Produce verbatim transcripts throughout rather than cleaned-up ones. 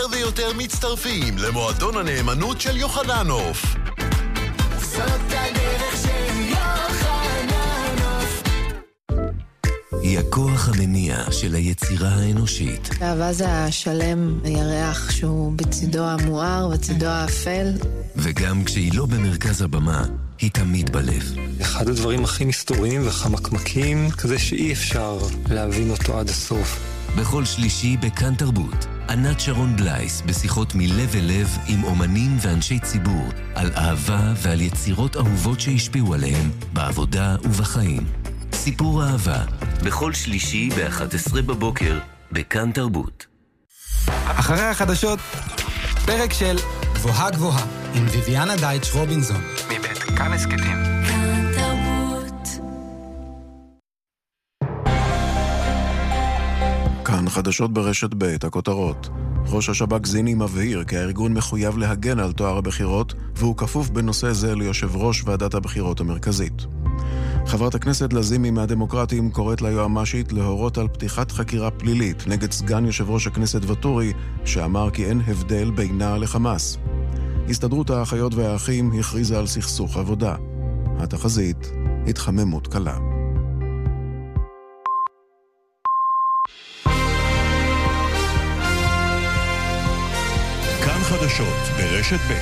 יותר ויותר מצטרפים למועדון הנאמנות של יוחננוף. זאת הדרך של יוחננוף. היא הכוח המניע של היצירה האנושית. אהבה זה השלם, הירח שהוא בצדו המואר ובצדו האפל. וגם כשהיא לא במרכז הבמה, היא תמיד בלב. אחד הדברים הכי מסתוריים וחמקמקים, כזה שאי אפשר להבין אותו עד הסוף. בכל שלישי בכאן תרבות, ענת שרון בלייס בשיחות מלב אל לב עם אומנים ואנשי ציבור, על אהבה ועל יצירות אהובות שהשפיעו עליהם בעבודה ובחיים. סיפור אהבה, בכל שלישי ב-אחת עשרה בבוקר בכאן תרבות. אחרי החדשות, פרק של גבוהה גבוהה עם ויביאנה דייטש רובינזון מבית כאן הסכתים. כאן תרבות. כאן חדשות ברשת ב' הכותרות. ראש השב"כ זיני מבהיר כי הארגון מחויב להגן על טוהר הבחירות, והוא כפוף בנושא זה ליושב ראש ועדת הבחירות המרכזית. חברת הכנסת לזימי מהדמוקרטים קוראת ליועמ"שית להורות על פתיחת חקירה פלילית נגד סגן יושב ראש הכנסת וטורי, שאמר כי אין הבדל בינה לחמאס. הסתדרות האחיות והאחים הכריזה על סכסוך עבודה. התחזית, התחממות קלה. כאן חדשות ברשת ב'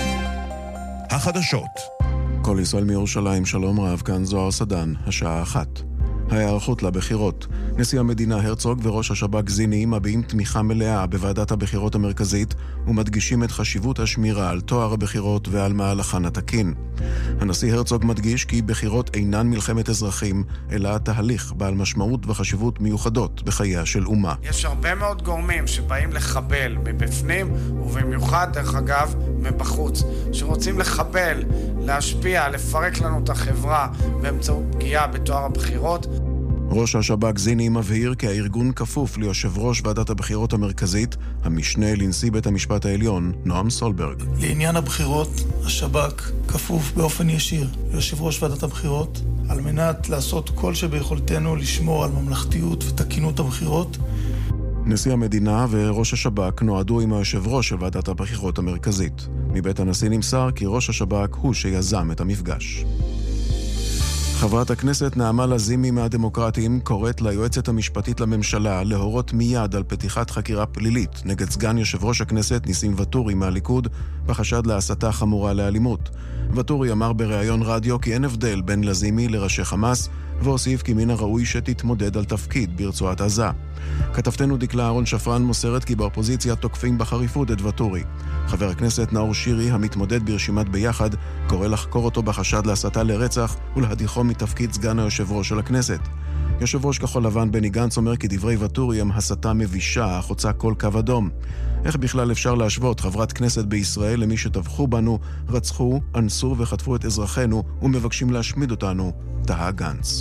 החדשות. כל ישראל מירושלים, שלום רב, כאן זוהר סדן, השעה אחת. ההיערכות לבחירות. נשיא המדינה הרצוג וראש השב"כ זיני מביעים תמיכה מלאה בוועדת הבחירות המרכזית ומדגישים את חשיבות השמירה על טוהר הבחירות ועל מהלכן התקין. הנשיא הרצוג מדגיש כי בחירות אינן מלחמת אזרחים, אלא תהליך בעל משמעות וחשיבות מיוחדות בחייה של אומה. יש הרבה מאוד גורמים שבאים לחבל מבפנים, ובמיוחד דרך אגב מבחוץ, שרוצים לחבל, להשפיע, לפרק לנו את החברה באמצעות פגיעה בטוהר הבחירות. ראש השב"כ זיני מבהיר כי הארגון כפוף ליושב ראש ועדת הבחירות המרכזית, המשנה לנשיא בית המשפט העליון, נועם סולברג. לעניין הבחירות, השב"כ כפוף באופן ישיר ליושב ראש ועדת הבחירות, על מנת לעשות כל שביכולתנו לשמור על ממלכתיות ותקינות הבחירות. נשיא המדינה וראש השב"כ נועדו עם היושב ראש של ועדת הבחירות המרכזית. מבית הנשיא נמסר כי ראש השב"כ הוא שיזם את המפגש. חברת הכנסת נעמה לזימי מהדמוקרטים קוראת ליועצת המשפטית לממשלה להורות מיד על פתיחת חקירה פלילית נגד סגן יושב ראש הכנסת ניסים ואטורי מהליכוד בחשד להסתה חמורה לאלימות. ואטורי אמר בראיון רדיו כי אין הבדל בין לזימי לראשי חמאס, והוסיף כי מן הראוי שתתמודד על תפקיד ברצועת עזה. כתבתנו דקלה אהרון שפרן מוסרת כי באופוזיציה תוקפים בחריפות את ואטורי. חבר הכנסת נאור שירי, המתמודד ברשימת ביחד, קורא לחקור אותו בחשד להסתה לרצח ולהדיחו מתפקיד סגן היושב ראש של הכנסת. יושב ראש כחול לבן בני גנץ אומר כי דברי ואטורי הם הסתה מבישה, חוצה כל קו אדום. איך בכלל אפשר להשוות חברת כנסת בישראל למי שטבחו בנו, רצחו, אנסו וחטפו את אזרחינו ומבקשים להשמיד אותנו, תהה גנץ.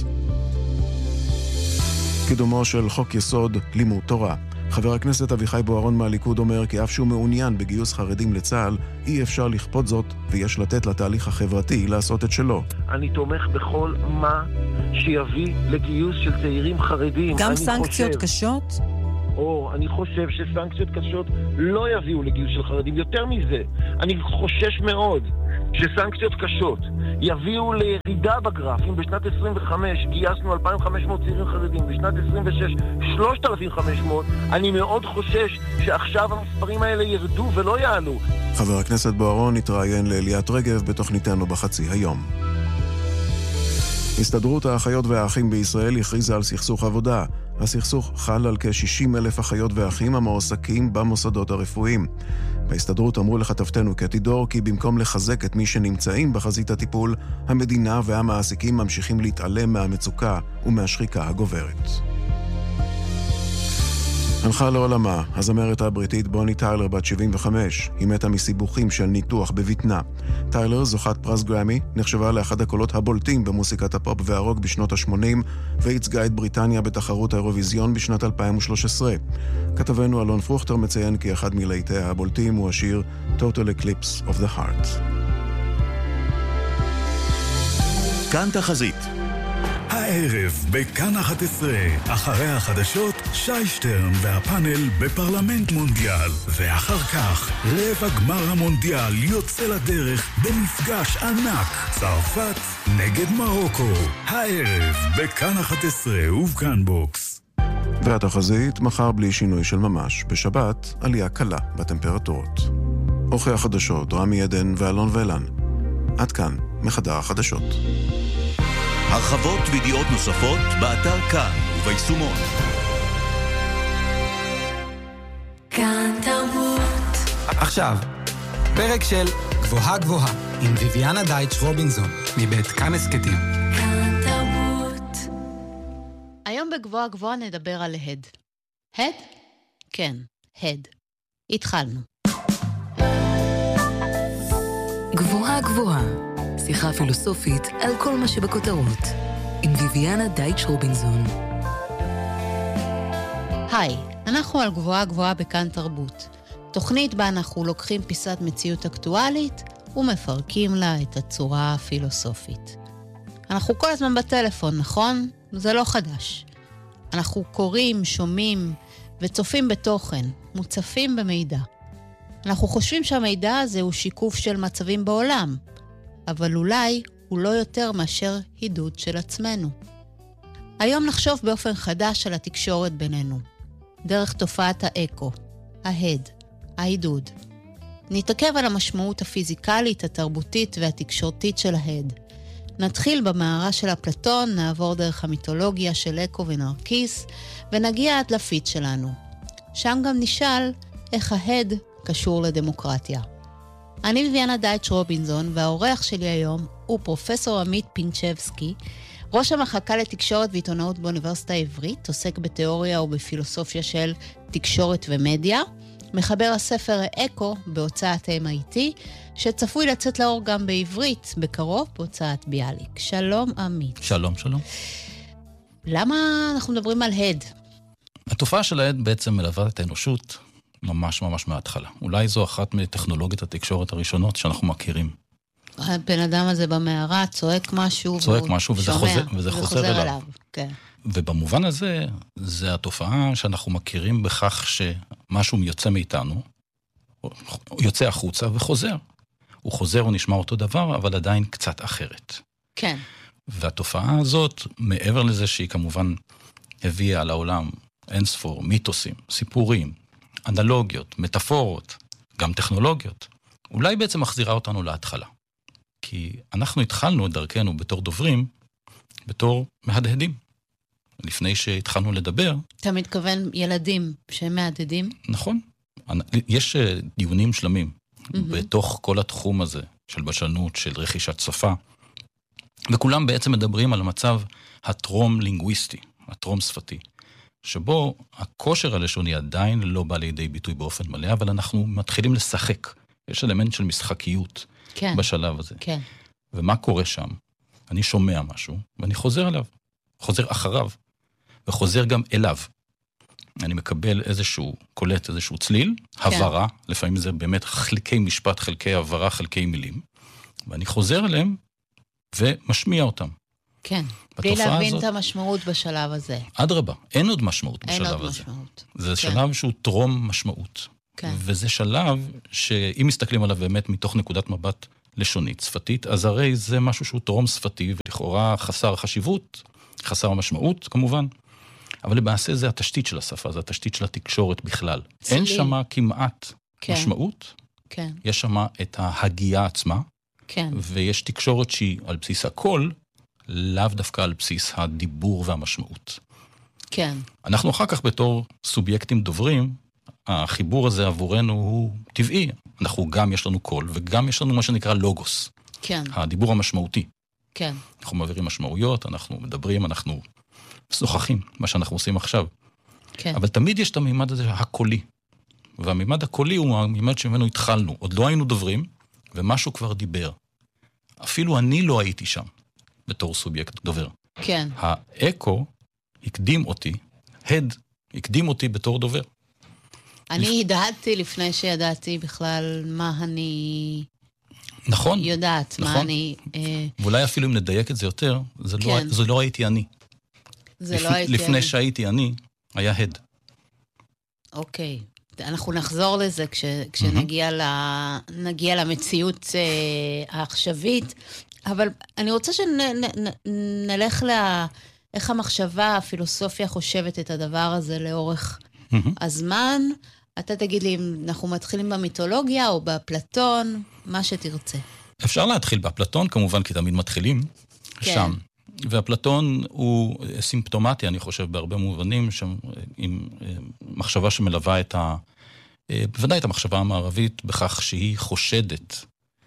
קידומו של חוק יסוד לימוד תורה. חבר הכנסת אביחי בוארון מהליכוד אומר כי אף שהוא מעוניין בגיוס חרדים לצה"ל, אי אפשר לכפות זאת ויש לתת לתהליך החברתי לעשות את שלו. אני תומך בכל מה שיביא לגיוס של צעירים חרדים. גם סנקציות חושב... קשות? או, אני חושב שסנקציות קשות לא יביאו לגיוס של חרדים. יותר מזה, אני חושש מאוד שסנקציות קשות יביאו לירידה בגרף. אם בשנת עשרים וחמש גייסנו אלפיים וחמש מאות צעירים חרדים, בשנת עשרים ושש שלושת אלפים וחמש מאות, אני מאוד חושש שעכשיו המספרים האלה ירדו ולא יעלו. חבר הכנסת בוארון התראיין לאליית רגב בתוכניתנו בחצי היום. הסתדרות האחיות והאחים בישראל הכריזה על סכסוך עבודה. הסכסוך חל על כ-שישים אלף אחיות ואחים המועסקים במוסדות הרפואיים. בהסתדרות אמרו לכתבתנו כתידור כי במקום לחזק את מי שנמצאים בחזית הטיפול, המדינה והמעסיקים ממשיכים להתעלם מהמצוקה ומהשחיקה הגוברת. הלכה לעולמה, הזמרת הבריטית בוני טיילר בת שבעים וחמש, היא מתה מסיבוכים של ניתוח בבטנה. טיילר, זוכת פרס גרמי, נחשבה לאחד הקולות הבולטים במוסיקת הפופ והרוק בשנות ה-שמונים, וייצגה את בריטניה בתחרות האירוויזיון בשנת אלפיים ושלוש עשרה. כתבנו אלון פרוכטר מציין כי אחד מלהיטיה הבולטים הוא השיר Total Eclipse of the Heart. כאן תחזית. הערב בכאן אחת עשרה, אחרי החדשות, שי שטרן והפאנל בפרלמנט מונדיאל, ואחר כך רבע גמר המונדיאל יוצא לדרך במפגש ענק, צרפת נגד מרוקו, הערב בכאן אחת עשרה ובכאן בוקס. והתחזית מחר בלי שינוי של ממש, בשבת עלייה קלה בטמפרטורות. אורחי החדשות רמי עדן ואלון ואלן. עד כאן מחדר החדשות. הרחבות וידיעות נוספות באתר כאן וביישומון. כאן תרבות. עכשיו, פרק של גבוהה גבוהה עם ויביאנה דייטש רובינזון מבית כאן הסכתים. כאן תרבות. היום בגבוהה גבוהה נדבר על הד. הד? כן, הד. התחלנו. גבוהה גבוהה, שיחה פילוסופית על כל מה שבכותרות, עם ויביאנה דייטש רובינזון. היי, אנחנו על גבוהה גבוהה בכאן תרבות. תוכנית בה אנחנו לוקחים פיסת מציאות אקטואלית ומפרקים לה את הצורה הפילוסופית. אנחנו כל הזמן בטלפון, נכון? זה לא חדש. אנחנו קוראים, שומעים וצופים בתוכן, מוצפים במידע. אנחנו חושבים שהמידע הזה הוא שיקוף של מצבים בעולם, אבל אולי הוא לא יותר מאשר הידוד של עצמנו. היום נחשוב באופן חדש על התקשורת בינינו, דרך תופעת האקו, ההד, ההידוד. נתעכב על המשמעות הפיזיקלית, התרבותית והתקשורתית של ההד. נתחיל במערה של אפלטון, נעבור דרך המיתולוגיה של אקו ונרקיס, ונגיע עד לפיץ שלנו. שם גם נשאל איך ההד קשור לדמוקרטיה. אני ויביאנה דייטש רובינזון, והאורח שלי היום הוא פרופסור עמית פינצ'בסקי, ראש המחלקה לתקשורת ועיתונאות באוניברסיטה העברית, עוסק בתיאוריה ובפילוסופיה של תקשורת ומדיה, מחבר הספר אקו בהוצאת אם איי טי, שצפוי לצאת לאור גם בעברית בקרוב בהוצאת ביאליק. שלום עמית. שלום, שלום. למה אנחנו מדברים על הד? התופעה של ההד בעצם מלווה את האנושות ממש ממש מההתחלה. אולי זו אחת מטכנולוגיות התקשורת הראשונות שאנחנו מכירים. הבן אדם הזה במערה צועק משהו, צועק משהו וזה שומע, חוזר, וזה חוזר, חוזר אליו. אליו. כן. ובמובן הזה, זה התופעה שאנחנו מכירים בכך שמשהו יוצא מאיתנו, הוא יוצא החוצה וחוזר. הוא חוזר, הוא נשמע אותו דבר, אבל עדיין קצת אחרת. כן. והתופעה הזאת, מעבר לזה שהיא כמובן הביאה על העולם אינספור, מיתוסים, סיפורים, אנלוגיות, מטאפורות, גם טכנולוגיות, אולי בעצם מחזירה אותנו להתחלה. כי אנחנו התחלנו את דרכנו בתור דוברים, בתור מהדהדים. לפני שהתחלנו לדבר. אתה מתכוון ילדים שהם מהדהדים? נכון. יש דיונים שלמים mm-hmm. בתוך כל התחום הזה של בלשנות, של רכישת שפה, וכולם בעצם מדברים על המצב הטרום-לינגוויסטי, הטרום-שפתי, שבו הכושר הלשוני עדיין לא בא לידי ביטוי באופן מלא, אבל אנחנו מתחילים לשחק. יש אלמנט של משחקיות כן. בשלב הזה. כן. ומה קורה שם? אני שומע משהו, ואני חוזר אליו. חוזר אחריו, וחוזר גם אליו. אני מקבל איזשהו קולט, איזשהו צליל, כן. הברה, לפעמים זה באמת חלקי משפט, חלקי הברה, חלקי מילים, ואני חוזר אליהם ומשמיע אותם. כן, בלי להבין הזאת, את המשמעות בשלב הזה. עד רבה, אין עוד משמעות אין בשלב עוד הזה. משמעות. זה כן. שלב שהוא טרום משמעות. כן. וזה שלב שאם מסתכלים עליו באמת מתוך נקודת מבט לשונית, שפתית, אז הרי זה משהו שהוא טרום שפתי, ולכאורה חסר חשיבות, חסר משמעות כמובן, אבל למעשה זה התשתית של השפה, זה התשתית של התקשורת בכלל. צליל. אין שמה כמעט כן. משמעות, כן. יש שמה את ההגייה עצמה, כן. ויש תקשורת שהיא על בסיס הכל, לאו דווקא על בסיס הדיבור והמשמעות. כן. אנחנו אחר כך בתור סובייקטים דוברים, החיבור הזה עבורנו הוא טבעי. אנחנו גם יש לנו קול, וגם יש לנו מה שנקרא לוגוס. כן. הדיבור המשמעותי. כן. אנחנו מעבירים משמעויות, אנחנו מדברים, אנחנו שוחחים, מה שאנחנו עושים עכשיו. כן. אבל תמיד יש את המימד הזה הקולי. והמימד הקולי הוא המימד שממנו התחלנו. עוד לא היינו דוברים, ומשהו כבר דיבר. אפילו אני לא הייתי שם, בתור סובייקט דובר. כן. האקו הקדים אותי, הד הקדים אותי בתור דובר. אני הדהדתי לפני שידעתי בכלל מה אני... נכון. יודעת, נכון. מה אני... ואולי אפילו אם נדייק את זה יותר, זה, כן. לא, זה לא הייתי אני. זה לפ... לא הייתי לפני אני. שהייתי אני, היה הד. אוקיי. אנחנו נחזור לזה כש, כשנגיע ל, נגיע למציאות אה, העכשווית, אבל אני רוצה שנלך ל... איך המחשבה, הפילוסופיה חושבת את הדבר הזה לאורך הזמן. אתה תגיד לי אם אנחנו מתחילים במיתולוגיה או בפלטון, מה שתרצה. אפשר להתחיל באפלטון, כמובן, כי תמיד מתחילים כן. שם. והפלטון הוא סימפטומטי, אני חושב, בהרבה מובנים, שם, עם מחשבה שמלווה את ה... בוודאי את המחשבה המערבית, בכך שהיא חושדת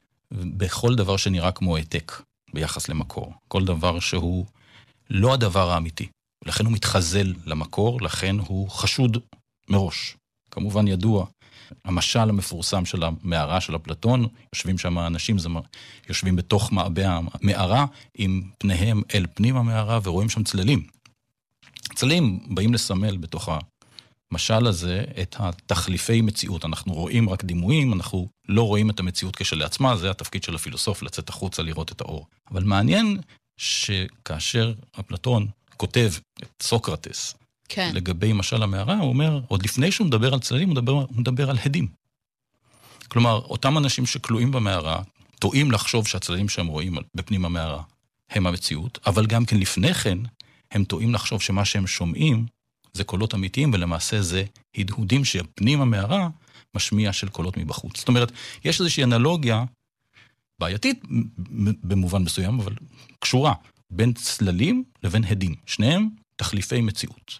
בכל דבר שנראה כמו העתק ביחס למקור. כל דבר שהוא לא הדבר האמיתי. לכן הוא מתחזל למקור, לכן הוא חשוד מראש. כמובן ידוע, המשל המפורסם של המערה של אפלטון, יושבים שם אנשים, יושבים בתוך מעבה המערה, עם פניהם אל פנים המערה, ורואים שם צללים. צללים באים לסמל בתוך המשל הזה את התחליפי מציאות. אנחנו רואים רק דימויים, אנחנו לא רואים את המציאות כשלעצמה, זה התפקיד של הפילוסוף, לצאת החוצה לראות את האור. אבל מעניין שכאשר אפלטון כותב את סוקרטס, כן. לגבי משל המערה, הוא אומר, עוד לפני שהוא מדבר על צללים, הוא מדבר, הוא מדבר על הדים. כלומר, אותם אנשים שכלואים במערה, טועים לחשוב שהצללים שהם רואים בפנים המערה הם המציאות, אבל גם כן לפני כן, הם טועים לחשוב שמה שהם שומעים זה קולות אמיתיים, ולמעשה זה הדהודים שפנים המערה משמיע של קולות מבחוץ. זאת אומרת, יש איזושהי אנלוגיה בעייתית במובן מסוים, אבל קשורה בין צללים לבין הדים. שניהם תחליפי מציאות.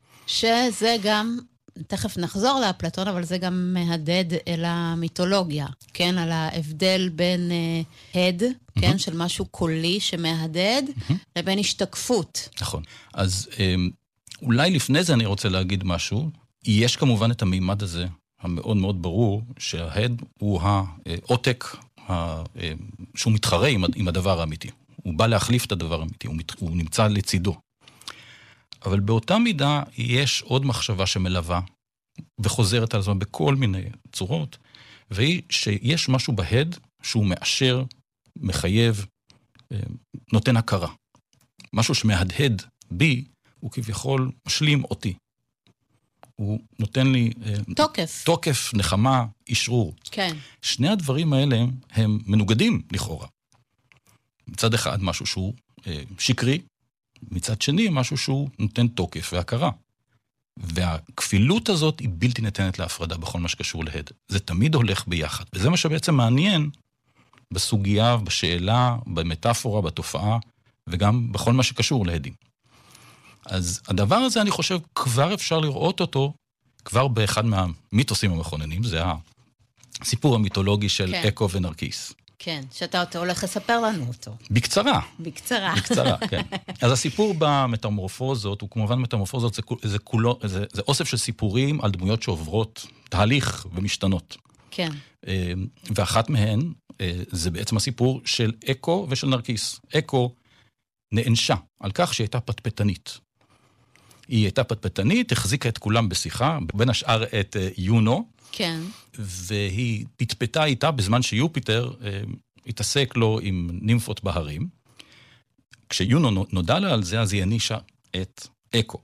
שזה גם, תכף נחזור לאפלטון, אבל זה גם מהדד אל המיתולוגיה, כן? על ההבדל בין uh, הד, mm-hmm. כן? של משהו קולי שמהדד, mm-hmm. לבין השתקפות. נכון. אז um, אולי לפני זה אני רוצה להגיד משהו. יש כמובן את המימד הזה, המאוד מאוד ברור, שההד הוא העותק, ה, שהוא מתחרה עם, עם הדבר האמיתי. הוא בא להחליף את הדבר האמיתי, הוא, מת, הוא נמצא לצידו. אבל באותה מידה יש עוד מחשבה שמלווה וחוזרת על הזמן בכל מיני צורות, והיא שיש משהו בהד שהוא מאשר, מחייב, נותן הכרה. משהו שמהדהד בי הוא כביכול משלים אותי. הוא נותן לי תוקף, תוקף, נחמה, אישרור. כן. שני הדברים האלה הם מנוגדים לכאורה. מצד אחד משהו שהוא שקרי, מצד שני משהו שהוא נותן תוקף והכרה. והכפילות הזאת היא בלתי ניתנת להפרדה בכל מה שקשור להד. זה תמיד הולך ביחד. וזה מה שבעצם מעניין בסוגיה, בשאלה, במטאפורה, בתופעה, וגם בכל מה שקשור להדים. אז הדבר הזה אני חושב כבר אפשר לראות אותו, כבר באחד מהמיתוסים המכוננים, זה הסיפור המיתולוגי של כן. אקו ונרקיס. כן, שאתה אתה הולך לספר לנו אותו. בקצרה. בקצרה. בקצרה, כן. אז הסיפור במטמורפוזות, הוא כמובן מטמורפוזות, זה, זה, כולו, זה, זה אוסף של סיפורים על דמויות שעוברות תהליך ומשתנות. כן. ואחת מהן, זה בעצם הסיפור של אקו ושל נרקיס. אקו נענשה על כך שהיא הייתה פטפטנית. היא הייתה פטפטנית, החזיקה את כולם בשיחה, בין השאר את יונו, כן. והיא פטפטה איתה בזמן שיופיטר אה, התעסק לו עם נימפות בהרים. כשיונו נודע לה על זה, אז היא הנישה את אקו.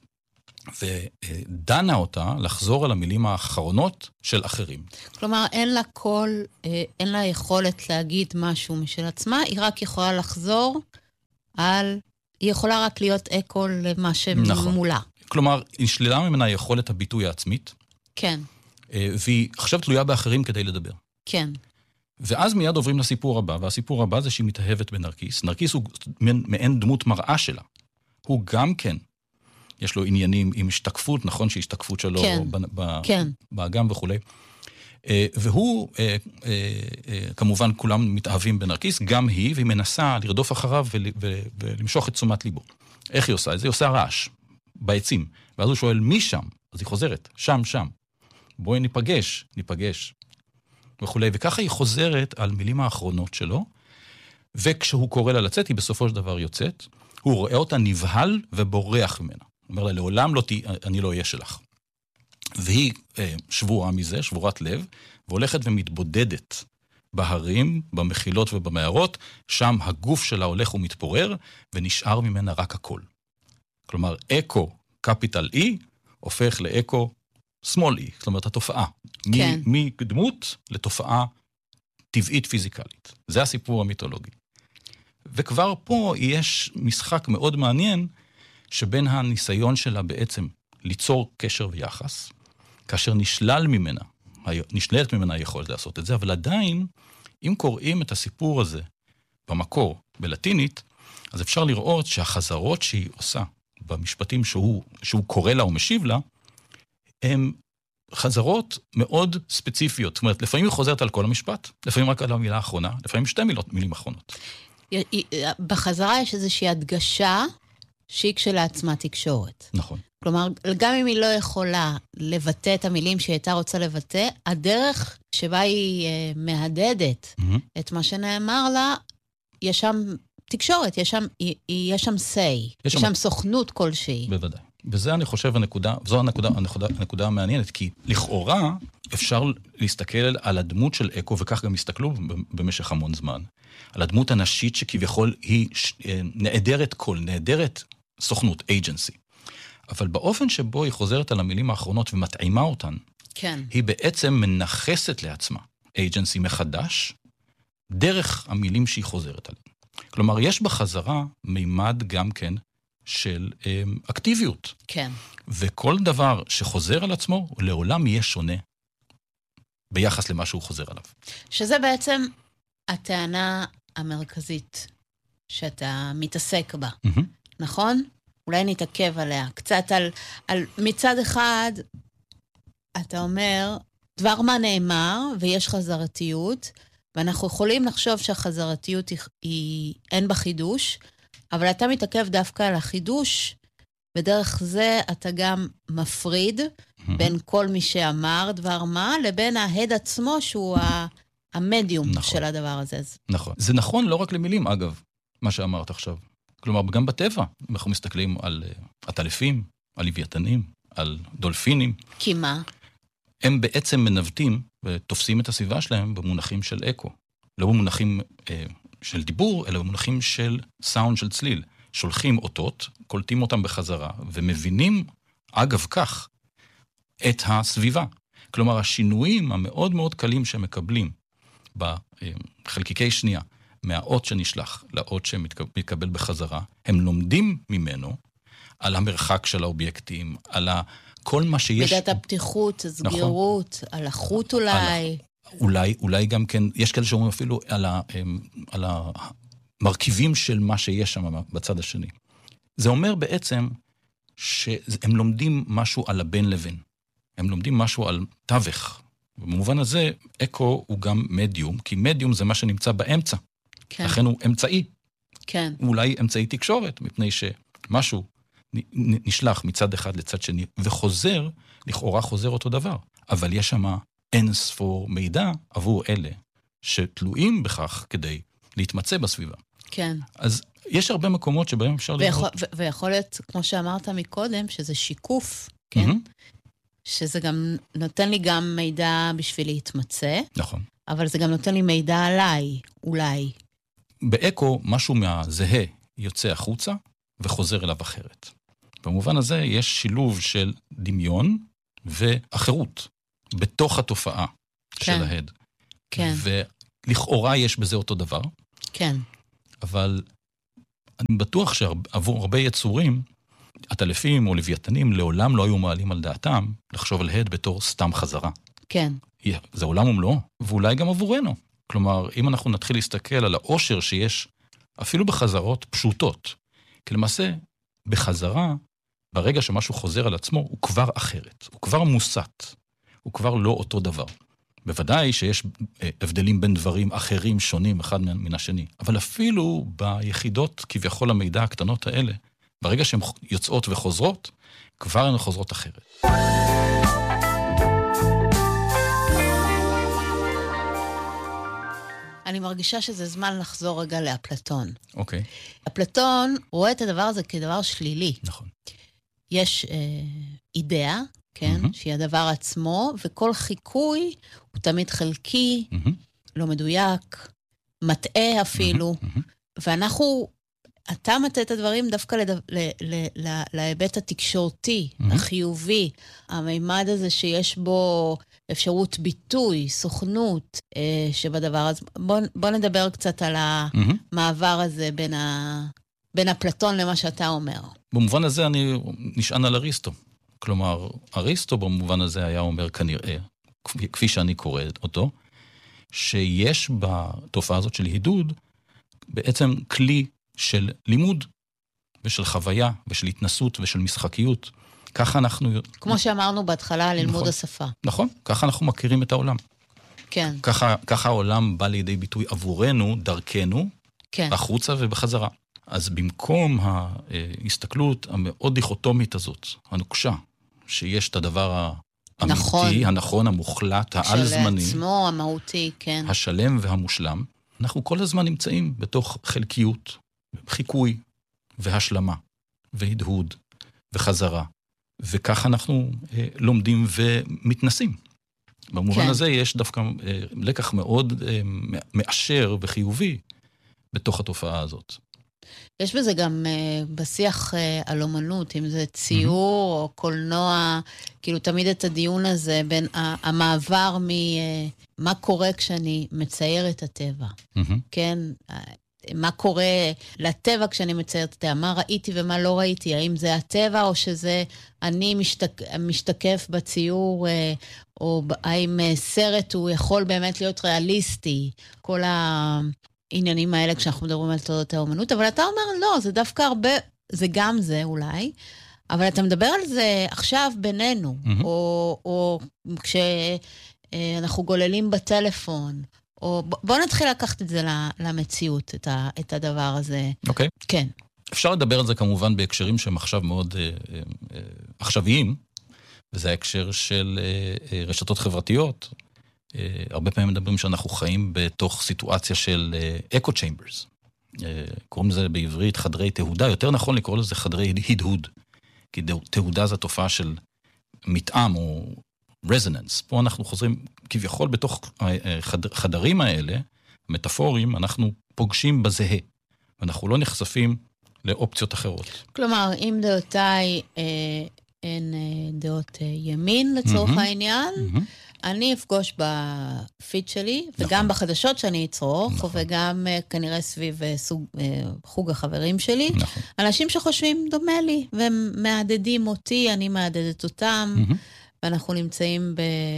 ודנה אותה לחזור על המילים האחרונות של אחרים. כלומר, אין לה כל, אין לה יכולת להגיד משהו משל עצמה, היא רק יכולה לחזור על, היא יכולה רק להיות אקו למה שמולה. נכון. כלומר, היא שלילה ממנה יכולת הביטוי העצמית. כן. והיא עכשיו תלויה באחרים כדי לדבר. כן. ואז מיד עוברים לסיפור הבא, והסיפור הבא זה שהיא מתאהבת בנרקיס. נרקיס הוא מעין דמות מראה שלה. הוא גם כן, יש לו עניינים עם השתקפות, נכון שהשתקפות שלו כן, ב- כן. באגם וכו'. והוא, כמובן כולם מתאהבים בנרקיס, גם היא, והיא מנסה לרדוף אחריו ול- ולמשוך את תשומת ליבו. איך היא עושה את זה? היא עושה רעש בעצים. ואז הוא שואל, מי שם? אז היא חוזרת, שם, שם. בואי ניפגש, ניפגש, וכולי. וככה היא חוזרת על מילים האחרונות שלו, וכשהוא קורא לה לצאת, היא בסופו של דבר יוצאת, הוא רואה אותה נבהל ובורח ממנה. הוא אומר לה, לעולם לא תה, אני לא אהיה שלך. והיא אה, שבורה מזה, שבורת לב, והולכת ומתבודדת בהרים, במחילות ובמערות, שם הגוף שלה הולך ומתפורר, ונשאר ממנה רק הכל. כלומר, אקו, קפיטל אי, הופך לאקו שמאלי, זאת אומרת, התופעה. כן. מדמות לתופעה טבעית פיזיקלית. זה הסיפור המיתולוגי. וכבר פה יש משחק מאוד מעניין, שבין הניסיון שלה בעצם ליצור קשר ויחס, כאשר נשלל ממנה, נשללת ממנה היכולת לעשות את זה, אבל עדיין, אם קוראים את הסיפור הזה במקור, בלטינית, אז אפשר לראות שהחזרות שהיא עושה במשפטים שהוא, שהוא קורא לה ומשיב לה, הם חזרות מאוד ספציפיות. זאת אומרת, לפעמים היא חוזרת על כל המשפט, לפעמים רק על המילה האחרונה, לפעמים שתי מילות, מילים אחרונות. בחזרה יש איזושהי הדגשה שהיא כשלעצמה תקשורת. נכון. כלומר, גם אם היא לא יכולה לבטא את המילים שהיא הייתה רוצה לבטא, הדרך שבה היא uh, מהדדת mm-hmm. את מה שנאמר לה, יש שם תקשורת, יש שם, יש שם say, יש, יש שם, שם סוכנות כלשהי. בוודאי. וזה אני חושב הנקודה, זו הנקודה, הנקודה, הנקודה המעניינת, כי לכאורה אפשר להסתכל על הדמות של אקו, וכך גם הסתכלו במשך המון זמן, על הדמות הנשית שכביכול היא נעדרת קול, נעדרת סוכנות, agency. אבל באופן שבו היא חוזרת על המילים האחרונות ומטעימה אותן, כן. היא בעצם מנחסת לעצמה agency מחדש, דרך המילים שהיא חוזרת עליהן. כלומר, יש בחזרה מימד גם כן של אמ, אקטיביות. כן. וכל דבר שחוזר על עצמו, לעולם יהיה שונה ביחס למה שהוא חוזר עליו. שזה בעצם הטענה המרכזית שאתה מתעסק בה. Mm-hmm. נכון? אולי נתעכב עליה. קצת על, על מצד אחד, אתה אומר, דבר מה נאמר, ויש חזרתיות, ואנחנו יכולים לחשוב שהחזרתיות היא, היא אין בה חידוש, אבל אתה מתעכב דווקא על החידוש, ודרך זה אתה גם מפריד mm-hmm. בין כל מי שאמר דבר מה, לבין ההד עצמו שהוא ה, המדיום נכון. של הדבר הזה. נכון. זה נכון לא רק למילים, אגב, מה שאמרת עכשיו. כלומר, גם בטבע, אנחנו מסתכלים על עטלפים, על לוויתנים, על דולפינים. כי מה? הם בעצם מנווטים ותופסים את הסביבה שלהם במונחים של אקו. לא במונחים אה, של דיבור, אלא במונחים של סאונד, של צליל. שולחים אותות, קולטים אותם בחזרה, ומבינים, אגב כך, את הסביבה. כלומר, השינויים המאוד מאוד קלים שהם מקבלים בחלקיקי שנייה, מהאות שנשלח לאות שמתקבל בחזרה, הם לומדים ממנו על המרחק של האובייקטים, על כל מה שיש... מידת הפתיחות, הסגירות, נכון. על החוט אולי. על, אולי, אולי גם כן, יש כאלה שאומרים אפילו על, ה, על המרכיבים של מה שיש שם בצד השני. זה אומר בעצם שהם לומדים משהו על הבין לבין. הם לומדים משהו על תווך. במובן הזה, אקו הוא גם מדיום, כי מדיום זה מה שנמצא באמצע. כן. לכן הוא אמצעי. כן. אולי אמצעי תקשורת, מפני שמשהו נשלח מצד אחד לצד שני, וחוזר, לכאורה חוזר אותו דבר. אבל יש שם אין ספור מידע עבור אלה שתלויים בכך כדי להתמצא בסביבה. כן. אז יש הרבה מקומות שבהם אפשר ויכול, לראות... ו- ויכול להיות, כמו שאמרת מקודם, שזה שיקוף, כן? Mm-hmm. שזה גם נותן לי גם מידע בשביל להתמצא. נכון. אבל זה גם נותן לי מידע עליי, אולי. באקו, משהו מהזהה יוצא החוצה וחוזר אליו אחרת. במובן הזה יש שילוב של דמיון ואחרות בתוך התופעה כן. של ההד. כן. ולכאורה יש בזה אותו דבר. כן. אבל אני בטוח שעבור הרבה יצורים, עטלפים או לוויתנים לעולם לא היו מעלים על דעתם לחשוב על הד בתור סתם חזרה. כן. זה עולם ומלואו, ואולי גם עבורנו. כלומר, אם אנחנו נתחיל להסתכל על העושר שיש אפילו בחזרות פשוטות, כי למעשה בחזרה, ברגע שמשהו חוזר על עצמו, הוא כבר אחרת, הוא כבר מוסת, הוא כבר לא אותו דבר. בוודאי שיש הבדלים בין דברים אחרים שונים אחד מן השני, אבל אפילו ביחידות כביכול המידע הקטנות האלה, ברגע שהן יוצאות וחוזרות, כבר הן חוזרות אחרת. אני מרגישה שזה זמן לחזור רגע לאפלטון. אוקיי. אפלטון רואה את הדבר הזה כדבר שלילי. נכון. יש אה, אידאה, כן, mm-hmm. שהיא הדבר עצמו, וכל חיקוי הוא תמיד חלקי, mm-hmm. לא מדויק, מטעה אפילו, mm-hmm. ואנחנו אתה מצא את הדברים דווקא לדו, ל, ל, ל, להיבט התקשורתי, mm-hmm. החיובי, המימד הזה שיש בו אפשרות ביטוי, סוכנות אה, שבדבר. אז בוא, בוא נדבר קצת על המעבר הזה בין, ה, בין אפלטון למה שאתה אומר. במובן הזה אני נשען על אריסטו. כלומר, אריסטו במובן הזה היה אומר כנראה, כפי שאני קורא אותו, שיש בתופעה הזאת של הידוד בעצם כלי של לימוד ושל חוויה ושל התנסות ושל משחקיות. ככה אנחנו... כמו שאמרנו בהתחלה, ללמוד נכון, השפה. נכון, ככה אנחנו מכירים את העולם. כן. ככה, ככה העולם בא לידי ביטוי עבורנו, דרכנו, כן. החוצה ובחזרה. אז במקום ההסתכלות המאוד דיכוטומית הזאת, הנוקשה, שיש את הדבר האמיתי, נכון. הנכון, המוחלט, העל-זמני, שלעצמו, המהותי, כן. השלם והמושלם, אנחנו כל הזמן נמצאים בתוך חלקיות, חיקוי והשלמה, והדהוד וחזרה, וכך אנחנו אה, לומדים ומתנסים. במובן כן. הזה יש דווקא אה, לקח מאוד אה, מאשר וחיובי בתוך התופעה הזאת. יש בזה גם uh, בשיח uh, על אומנות, אם זה ציור mm-hmm. או קולנוע, כאילו תמיד את הדיון הזה בין uh, המעבר ממה uh, קורה כשאני מצייר את הטבע. Mm-hmm. כן, uh, מה קורה לטבע כשאני מצייר את הטבע, מה ראיתי ומה לא ראיתי, האם זה הטבע או שזה אני משתק, משתקף בציור, uh, או האם uh, סרט הוא יכול באמת להיות ריאליסטי, כל ה... עניינים האלה כשאנחנו מדברים על תולדות האומנות, אבל אתה אומר, לא, זה דווקא הרבה, זה גם זה אולי, אבל אתה מדבר על זה עכשיו בינינו, mm-hmm. או, או כשאנחנו גוללים בטלפון, או בוא נתחיל לקחת את זה למציאות, את, ה, את הדבר הזה. אוקיי. Okay. כן. אפשר לדבר על זה כמובן בהקשרים שהם עכשיו מאוד אה, אה, עכשוויים, וזה ההקשר של אה, אה, רשתות חברתיות, Uh, הרבה פעמים מדברים שאנחנו חיים בתוך סיטואציה של אקו צ'יימברס. קוראים לזה בעברית חדרי תהודה, יותר נכון לקרוא לזה חדרי הדהוד, כי תהודה זה תופעה של מתאם או רזוננס. פה אנחנו חוזרים כביכול בתוך החד, חדרים האלה, מטאפוריים, אנחנו פוגשים בזהה, ואנחנו לא נחשפים לאופציות אחרות. כלומר, אם דעותיי אה, הן דעות אה, ימין לצורך mm-hmm. העניין, mm-hmm. אני אפגוש בפיד שלי, נכון. וגם בחדשות שאני אצרוך, נכון. וגם uh, כנראה סביב uh, סוג, uh, חוג החברים שלי, נכון. אנשים שחושבים דומה לי, והם מעדדים אותי, אני מעדדת אותם, mm-hmm. ואנחנו נמצאים ב...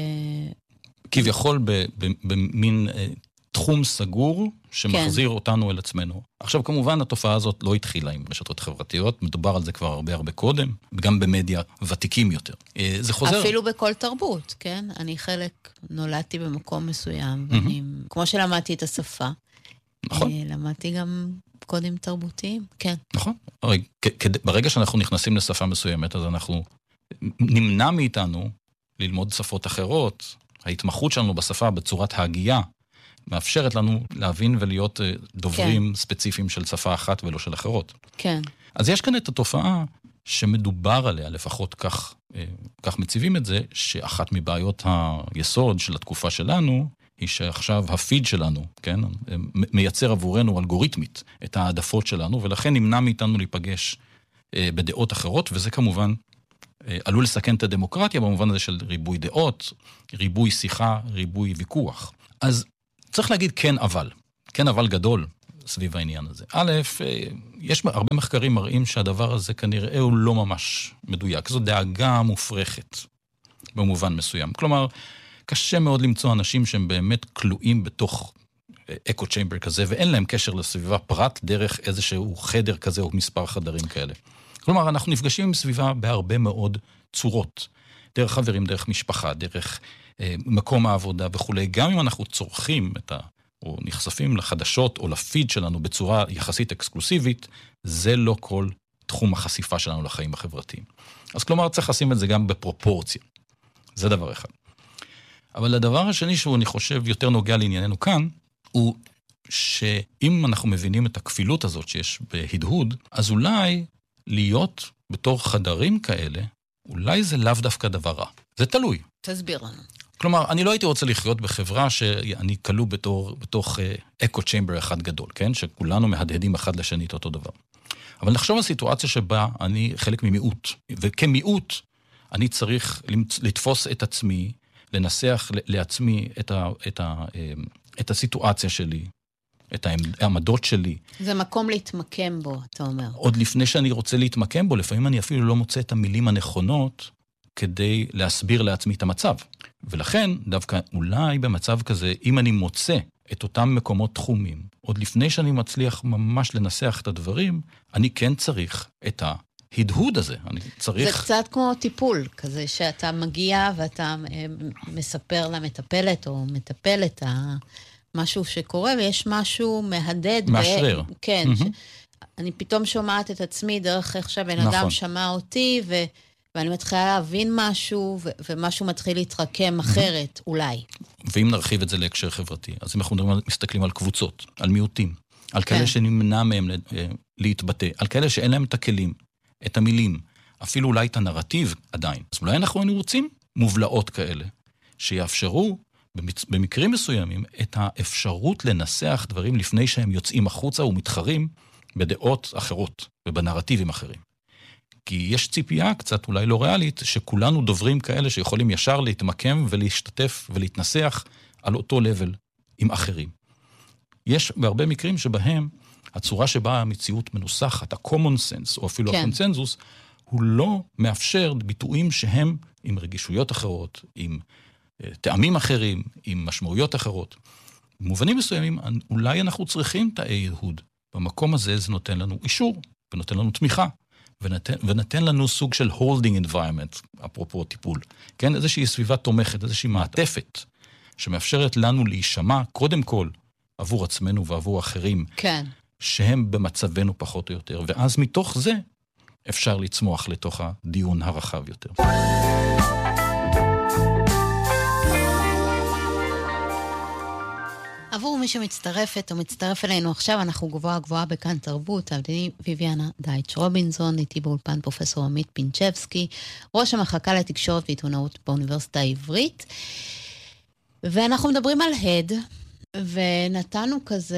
כביכול במין uh, תחום סגור, שמחזיר כן. אותנו אל עצמנו. עכשיו כמובן התופעה הזאת לא התחילה עם רשתות חברתיות, מדובר על זה כבר הרבה הרבה קודם, גם במדיה ותיקים יותר. זה חוזר... אפילו בכל תרבות, כן? אני חלק, נולדתי במקום מסוים, mm-hmm. ואני, כמו שלמדתי את השפה, נכון. למדתי גם קודים תרבותיים, כן. נכון. הרי, ברגע שאנחנו נכנסים לשפה מסוימת, אז אנחנו נמנע מאיתנו ללמוד שפות אחרות, ההתמחות שלנו בשפה בצורת ההגייה, מאפשרת לנו להבין ולהיות דוברים כן. ספציפיים של שפה אחת ולא של אחרות. כן. אז יש כאן את התופעה שמדובר עליה, לפחות כך, כך מציבים את זה, שאחת מבעיות היסוד של התקופה שלנו, היא שעכשיו הפיד שלנו, כן, מייצר עבורנו אלגוריתמית את העדפות שלנו, ולכן נמנע מאיתנו להיפגש בדעות אחרות, וזה כמובן עלול לסכן את הדמוקרטיה, במובן הזה של ריבוי דעות, ריבוי שיחה, ריבוי ויכוח. אז צריך להגיד כן אבל, כן אבל גדול סביב העניין הזה. א', יש הרבה מחקרים מראים שהדבר הזה כנראה הוא לא ממש מדויק, זו דאגה מופרכת במובן מסוים. כלומר, קשה מאוד למצוא אנשים שהם באמת כלואים בתוך אקו צ'יימבר כזה, ואין להם קשר לסביבה פרט דרך איזשהו חדר כזה או מספר חדרים כאלה. כלומר, אנחנו נפגשים עם סביבה בהרבה מאוד צורות, דרך חברים, דרך משפחה, דרך מקום העבודה וכו'. גם אם אנחנו צורכים את ה... או נחשפים לחדשות או לפיד שלנו בצורה יחסית אקסקלוסיבית, זה לא כל תחום החשיפה שלנו לחיים החברתיים. אז כלומר, צריך לשים את זה גם בפרופורציה. זה דבר אחד. אבל הדבר השני שהוא, אני חושב, יותר נוגע לענייננו כאן, הוא שאם אנחנו מבינים את הכפילות הזאת שיש בהדהוד, אז אולי להיות בתור חדרים כאלה, אולי זה לאו דווקא דבר רע. זה תלוי. תסביר לנו. כלומר, אני לא הייתי רוצה לחיות בחברה שאני כלוא בתור, בתוך אקו צ'יימבר אחד גדול, כן? שכולנו מהדהדים אחד לשני את אותו דבר. אבל נחשוב על סיטואציה שבה אני חלק ממיעוט, וכמיעוט אני צריך לתפוס את עצמי, לנסח לעצמי את, ה, את, ה, את הסיטואציה שלי, את העמדות שלי. זה מקום להתמקם בו, אתה אומר. עוד לפני שאני רוצה להתמקם בו, לפעמים אני אפילו לא מוצא את המילים הנכונות, כדי להסביר לעצמי את המצב. ולכן, דווקא אולי במצב כזה, אם אני מוצא את אותם מקומות תחומים, עוד לפני שאני מצליח ממש לנסח את הדברים, אני כן צריך את ההדהוד הזה. אני צריך... זה קצת כמו טיפול, כזה שאתה מגיע ואתה מספר למטפלת או מטפל את משהו שקורה, ויש משהו מהדד. מאשרר. ב... כן. Mm-hmm. ש... אני פתאום שומעת את עצמי דרך איך שהבן נכון. אדם שמע אותי, ו... ואני מתחילה להבין משהו, ו- ומשהו מתחיל להתרקם אחרת, אולי. ואם נרחיב את זה להקשר חברתי, אז אם אנחנו מסתכלים על קבוצות, על מיעוטים, על כאלה כן. שנמנע מהם להתבטא, על כאלה שאין להם את הכלים, את המילים, אפילו אולי את הנרטיב עדיין. אז אולי אנחנו היינו רוצים מובלעות כאלה, שיאפשרו במצ... במקרים מסוימים את האפשרות לנסח דברים לפני שהם יוצאים החוצה ומתחרים בדעות אחרות ובנרטיבים אחרים. כי יש ציפייה קצת אולי לא ריאלית, שכולנו דוברים כאלה שיכולים ישר להתמקם ולהשתתף ולהתנסח על אותו לבל עם אחרים. יש בהרבה מקרים שבהם הצורה שבה המציאות מנוסחת, ה-common sense או אפילו כן. הקונצנזוס, הוא לא מאפשר ביטויים שהם עם רגישויות אחרות, עם uh, טעמים אחרים, עם משמעויות אחרות. במובנים מסוימים, אולי אנחנו צריכים את ההדהוד. במקום הזה זה נותן לנו אישור ונותן לנו תמיכה. ונתן, ונתן לנו סוג של holding environment, אפרופו טיפול. כן, איזושהי סביבה תומכת, איזושהי מעטפת, שמאפשרת לנו להישמע, קודם כל, עבור עצמנו ועבור אחרים, כן. שהם במצבנו פחות או יותר, ואז מתוך זה אפשר לצמוח לתוך הדיון הרחב יותר. עבור מי שמצטרפת או מצטרף אלינו עכשיו, אנחנו גבוהה גבוהה בכאן תרבות, אני ויביאנה דייטש רובינזון, איתי באולפן פרופסור עמית פינצ'בסקי, ראש המחלקה לתקשורת ועיתונאות באוניברסיטה העברית, ואנחנו מדברים על הד, ונתנו כזה,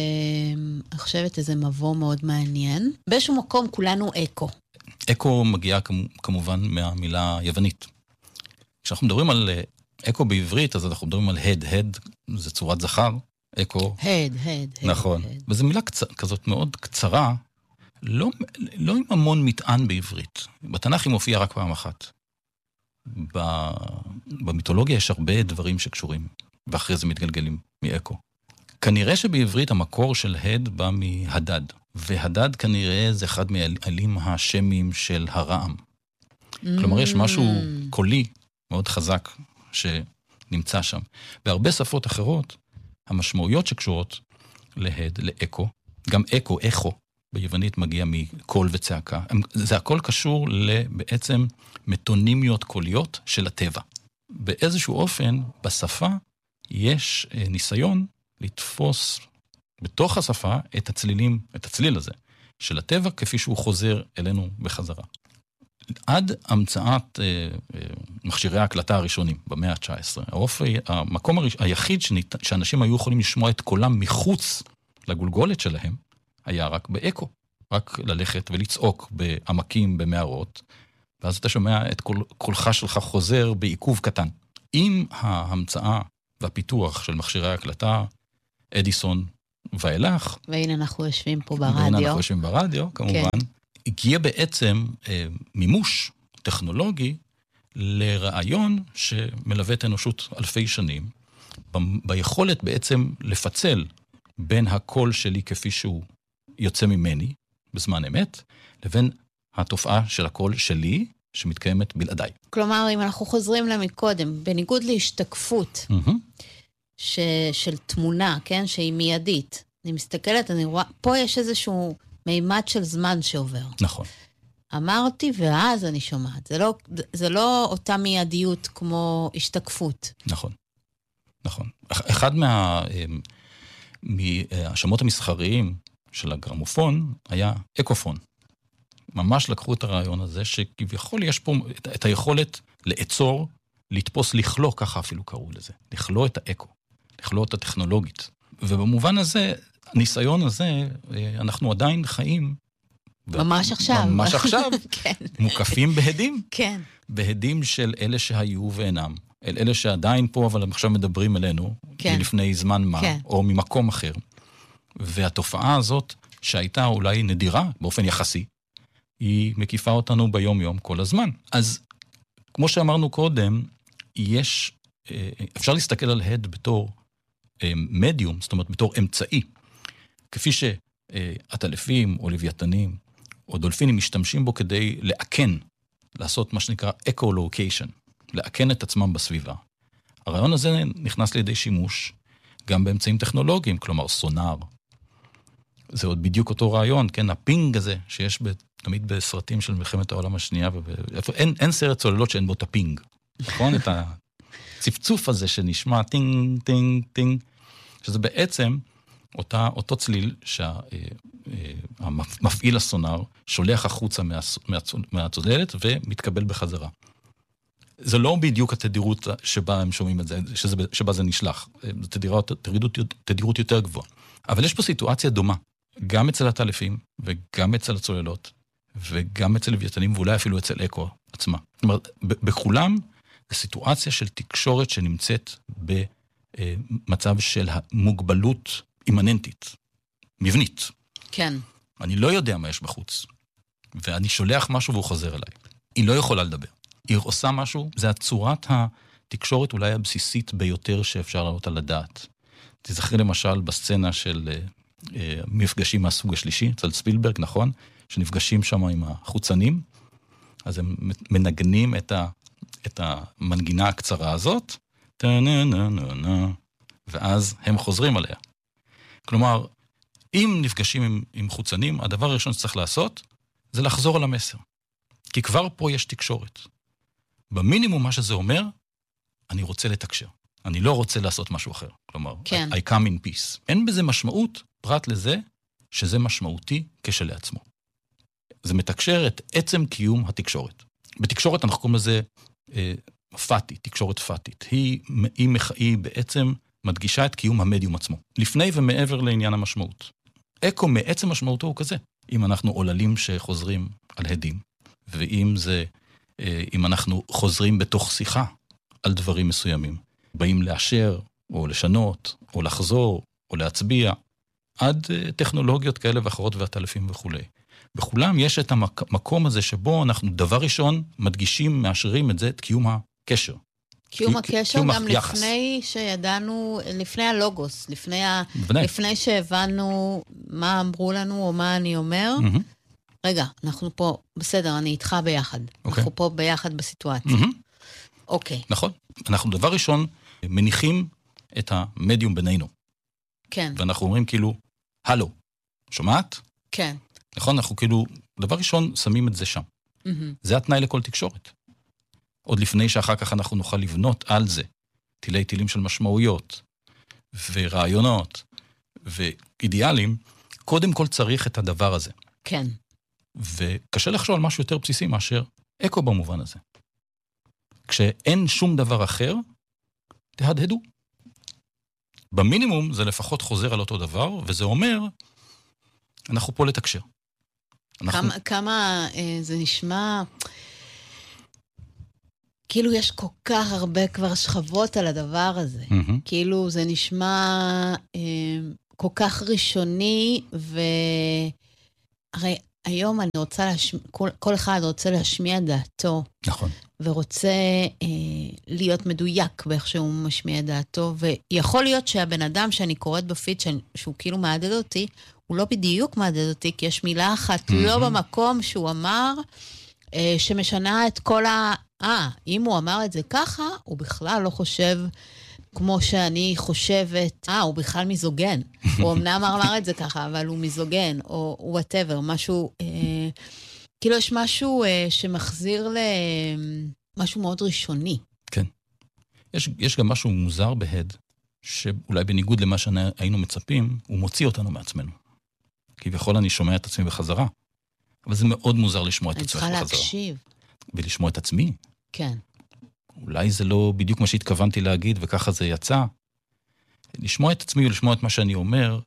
אני חושבת איזה מבוא מאוד מעניין, באיזשהו מקום כולנו אקו. אקו מגיע כמובן מהמילה היוונית. כשאנחנו מדברים על אקו בעברית, אז אנחנו מדברים על הד, הד זה צורת זכר, אקו. הד, הד, הד. נכון. וזו מילה קצ... כזאת מאוד קצרה, לא, לא עם המון מטען בעברית. בתנ"ך היא מופיעה רק פעם אחת. ב... במיתולוגיה יש הרבה דברים שקשורים, ואחרי זה מתגלגלים מאקו. כנראה שבעברית המקור של הד בא מהדד, והדד כנראה זה אחד מהאלים השמיים של הרעם. כלומר, יש משהו קולי מאוד חזק שנמצא שם. בהרבה שפות אחרות, המשמעויות שקשורות להד, לאקו, גם אקו, אכו, ביוונית מגיע מקול וצעקה. זה הכל קשור לבעצם מטונימיות קוליות של הטבע. באיזשהו אופן, בשפה, יש ניסיון לתפוס בתוך השפה את הצלילים, את הצליל הזה, של הטבע, כפי שהוא חוזר אלינו בחזרה. עד המצאת אה, אה, מכשירי ההקלטה הראשונים, במאה ה-תשע עשרה, האופי, המקום הראש, היחיד שניתן, שאנשים היו יכולים לשמוע את קולם מחוץ לגולגולת שלהם, היה רק באקו. רק ללכת ולצעוק בעמקים, במערות, ואז אתה שומע את קול, קולך שלך חוזר בעיכוב קטן. עם ההמצאה והפיתוח של מכשירי ההקלטה, אדיסון ואילך, והנה אנחנו יושבים פה ברדיו. והנה אנחנו יושבים ברדיו, כמובן. כן. הגיע בעצם אה, מימוש טכנולוגי לרעיון שמלווה את האנושות אלפי שנים, ב- ביכולת בעצם לפצל בין הקול שלי כפי שהוא יוצא ממני בזמן אמת, לבין התופעה של הקול שלי שמתקיימת בלעדיי. כלומר, אם אנחנו חוזרים למקודם, בניגוד להשתקפות mm-hmm. ש- של תמונה, כן, שהיא מיידית, אני מסתכלת, אני רואה, פה יש איזשהו מימד של זמן שעובר. נכון. אמרתי, ואז אני שומעת. זה לא, זה לא אותה מיידיות כמו השתקפות. נכון. נכון. אחד מה, מהשמות המסחריים של הגרמופון היה אקופון. ממש לקחו את הרעיון הזה, שכביכול יש פה את היכולת לעצור לתפוס לכלוא, ככה אפילו קראו לזה, לכלוא את האקו, לכלוא את הטכנולוגית. ובמובן הזה, הניסיון הזה, אנחנו עדיין חיים... ממש עכשיו. ממש עכשיו. כן. מוקפים בהדים. כן. בהדים של אלה שהיו ואינם. אל אלה שעדיין פה, אבל הם עכשיו מדברים אלינו, כן. מלפני זמן מה, כן. או ממקום אחר. והתופעה הזאת, שהייתה אולי נדירה, באופן יחסי, היא מקיפה אותנו ביום-יום כל הזמן. אז, כמו שאמרנו קודם, יש, אפשר להסתכל על הד בתור מדיום, זאת אומרת, בתור אמצעי. כפי שהטלפים או לוויתנים או דולפינים משתמשים בו כדי לאכן, לעשות מה שנקרא אקו-לוקיישן, לאכן את עצמם בסביבה. הרעיון הזה נכנס לידי שימוש גם באמצעים טכנולוגיים, כלומר סונאר. זה עוד בדיוק אותו רעיון, כן? הפינג הזה שיש תמיד בסרטים של מלחמת העולם השנייה, אין, אין סרט צוללות שאין בו את הפינג, נכון? את הצפצוף הזה שנשמע טינג, טינג, טינג, שזה בעצם אותה, אותו צליל שהמפעיל הסונאר שולח החוצה מהצוללת ומתקבל בחזרה. זה לא בדיוק התדירות שבה הם שומעים את זה, שזה, שבה זה נשלח. זו תדירות, תדירות, תדירות יותר גבוהה. אבל יש פה סיטואציה דומה, גם אצל הטלפים, וגם אצל הצוללות, וגם אצל לוויתנים, ואולי אפילו אצל אקו עצמה. זאת אומרת, בכולם, זו סיטואציה של תקשורת שנמצאת במצב של מוגבלות אימננטית, מבנית. כן. אני לא יודע מה יש בחוץ, ואני שולח משהו והוא חוזר אליי. היא לא יכולה לדבר. היא עושה משהו, זה הצורת התקשורת אולי הבסיסית ביותר שאפשר לעלות על הדעת. תזכרי למשל בסצנה של אה, מפגשים מהסוג השלישי, אצל ספילברג, נכון? שנפגשים שם עם החוצנים, אז הם מנגנים את, ה, את המנגינה הקצרה הזאת, ואז הם חוזרים עליה. כלומר, אם נפגשים עם, עם חוצנים, הדבר הראשון שצריך לעשות, זה לחזור על המסר. כי כבר פה יש תקשורת. במינימום מה שזה אומר, אני רוצה לתקשר. אני לא רוצה לעשות משהו אחר. כלומר, כן. I, I come in peace. אין בזה משמעות, פרט לזה, שזה משמעותי כשלעצמו. זה מתקשר את עצם קיום התקשורת. בתקשורת אנחנו קוראים לזה אה, פאטית, תקשורת פאטית. היא, היא, היא בעצם מדגישה את קיום המדיום עצמו. לפני ומעבר לעניין המשמעות. אקו מעצם משמעותו הוא כזה. אם אנחנו עוללים שחוזרים על הדים, ואם זה, אה, אם אנחנו חוזרים בתוך שיחה על דברים מסוימים, באים לאשר, או לשנות, או לחזור, או להצביע, עד אה, טכנולוגיות כאלה ואחרות והטלפים וכו'. בכולם יש את המקום הזה שבו אנחנו דבר ראשון מדגישים, מאשרים את זה, את קיום הקשר. קיום הקשר גם לפני שידענו, לפני הלוגוס, לפני, ה... לפני שהבנו מה אמרו לנו או מה אני אומר. Mm-hmm. רגע, אנחנו פה, בסדר, אני איתך ביחד. Okay. אנחנו פה ביחד בסיטואציה. אוקיי. Mm-hmm. Okay. נכון. אנחנו דבר ראשון מניחים את המדיום בינינו. כן. ואנחנו אומרים כאילו, הלו, שומעת? כן. נכון, אנחנו כאילו, דבר ראשון, שמים את זה שם. Mm-hmm. זה התנאי לכל תקשורת. עוד לפני שאחר כך אנחנו נוכל לבנות על זה, תילי תילים של משמעויות, ורעיונות, ואידיאלים, קודם כל צריך את הדבר הזה. כן. וקשה לחשוב על משהו יותר בסיסי מאשר אקו במובן הזה. כשאין שום דבר אחר, תהדהדו. במינימום זה לפחות חוזר על אותו דבר, וזה אומר, אנחנו פה לתקשר. אנחנו... כמה, כמה אה, זה נשמע... כאילו יש כל כך הרבה כבר שכבות על הדבר הזה. Mm-hmm. כאילו זה נשמע אה, כל כך ראשוני, והרי היום אני רוצה להשמיע, כל, כל אחד רוצה להשמיע דעתו. נכון. ורוצה אה, להיות מדויק באיך שהוא משמיע דעתו, ויכול להיות שהבן אדם שאני קוראת בפיד, שאני, שהוא כאילו מעדד אותי, הוא לא בדיוק מעדד אותי, כי יש מילה אחת mm-hmm. לא במקום שהוא אמר, אה, שמשנה את כל ה... אה, אם הוא אמר את זה ככה, הוא בכלל לא חושב כמו שאני חושבת, אה, הוא בכלל מיזוגן. הוא אמנם אמר את זה ככה, אבל הוא מיזוגן, או whatever, משהו, אה, כאילו יש משהו אה, שמחזיר למשהו מאוד ראשוני. כן. יש, יש גם משהו מוזר בהד, שאולי בניגוד למה שהיינו מצפים, הוא מוציא אותנו מעצמנו. כביכול אני שומע את עצמי בחזרה, אבל זה מאוד מוזר לשמוע את עצמך בחזרה. אני צריכה להקשיב. ולשמוע את עצמי. כן. אולי זה לא בדיוק מה שהתכוונתי להגיד, וככה זה יצא. לשמוע את עצמי ולשמוע את מה שאני אומר,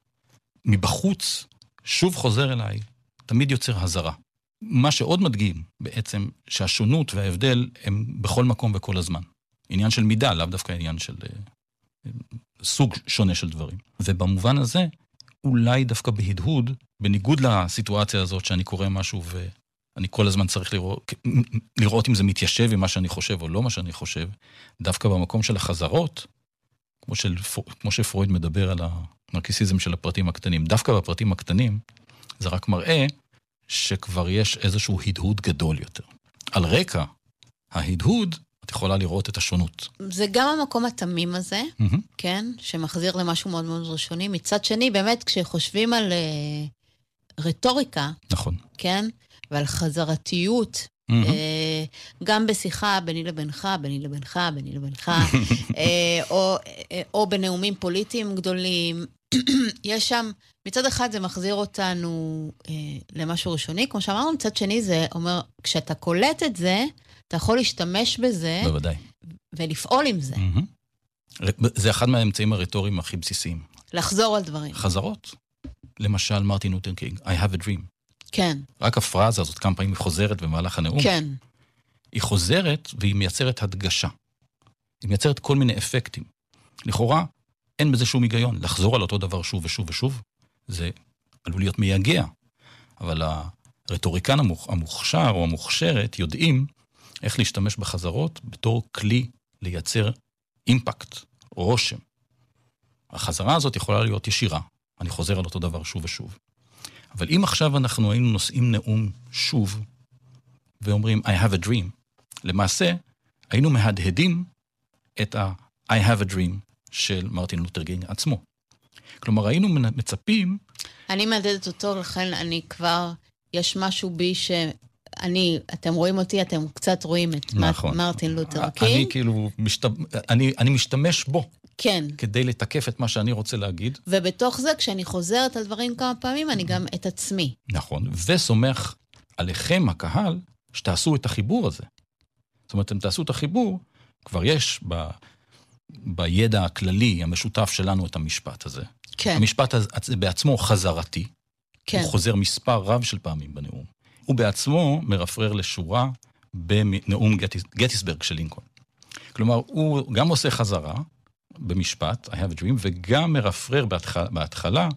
מבחוץ, שוב חוזר אליי, תמיד יוצר הזרה. מה שעוד מדגים בעצם, שהשונות וההבדל הם בכל מקום וכל הזמן. עניין של מידה, לאו דווקא עניין של uh, סוג שונה של דברים. ובמובן הזה, אולי דווקא בהדהוד, בניגוד לסיטואציה הזאת שאני קורא משהו ואני כל הזמן צריך לראות, לראות אם זה מתיישב עם מה שאני חושב או לא מה שאני חושב, דווקא במקום של החזרות, כמו, של, כמו שפרויד מדבר על הנרקיסיזם של הפרטים הקטנים, דווקא בפרטים הקטנים, זה רק מראה שכבר יש איזשהו הדהוד גדול יותר. על רקע ההדהוד, את יכולה לראות את השונות. זה גם המקום התמים הזה, mm-hmm. כן, שמחזיר למשהו מאוד מאוד ראשוני. מצד שני, באמת, כשחושבים על uh, רטוריקה, נכון. כן, ועל חזרתיות, mm-hmm. uh, גם בשיחה ביני לבינך, ביני לבינך, ביני לבינך, uh, או, uh, או בנאומים פוליטיים גדולים, יש שם, מצד אחד זה מחזיר אותנו uh, למשהו ראשוני, כמו שאמרנו, מצד שני זה אומר, כשאתה קולט את זה, אתה יכול להשתמש בזה, בוודאי. ולפעול עם זה. Mm-hmm. זה אחד מהאמצעים הרטוריים הכי בסיסיים. לחזור על דברים. חזרות. למשל, מרטין לותר קינג, I have a dream. כן. רק הפרזה הזאת כמה פעמים היא חוזרת במהלך הנאום. כן. היא חוזרת והיא מייצרת הדגשה. היא מייצרת כל מיני אפקטים. לכאורה, אין בזה שום היגיון. לחזור על אותו דבר שוב ושוב ושוב, זה עלול להיות מייגע. אבל הרטוריקן המוכשר או המוכשרת יודעים איך להשתמש בחזרות בתור כלי לייצר אימפקט, רושם. החזרה הזאת יכולה להיות ישירה. אני חוזר על אותו דבר שוב ושוב. אבל אם עכשיו אנחנו היינו נושאים נאום שוב, ואומרים, I have a dream, למעשה, היינו מהדהדים את ה-I have a dream של מרטין לותר קינג עצמו. כלומר, היינו מצפים... אני מהדהדת אותו, לכן אני כבר, יש משהו בי ש... אני, אתם רואים אותי, אתם קצת רואים את נכון. מרטין לותר קינג. אני כאילו, משת... אני, אני משתמש בו. כן. כדי לתקף את מה שאני רוצה להגיד. ובתוך זה, כשאני חוזרת על דברים כמה פעמים, אני גם את עצמי. נכון. וסומך עליכם, הקהל, שתעשו את החיבור הזה. זאת אומרת, אתם תעשו את החיבור, כבר יש ב... בידע הכללי, המשותף שלנו, את המשפט הזה. כן. המשפט הזה בעצמו חזרתי. כן. הוא חוזר מספר רב של פעמים בנאום. הוא בעצמו מרפרר לשורה בנאום גטיסברג של לינקולן. כלומר, הוא גם עושה חזרה במשפט, I have a dream, וגם מרפרר בהתחלה, בהתחלה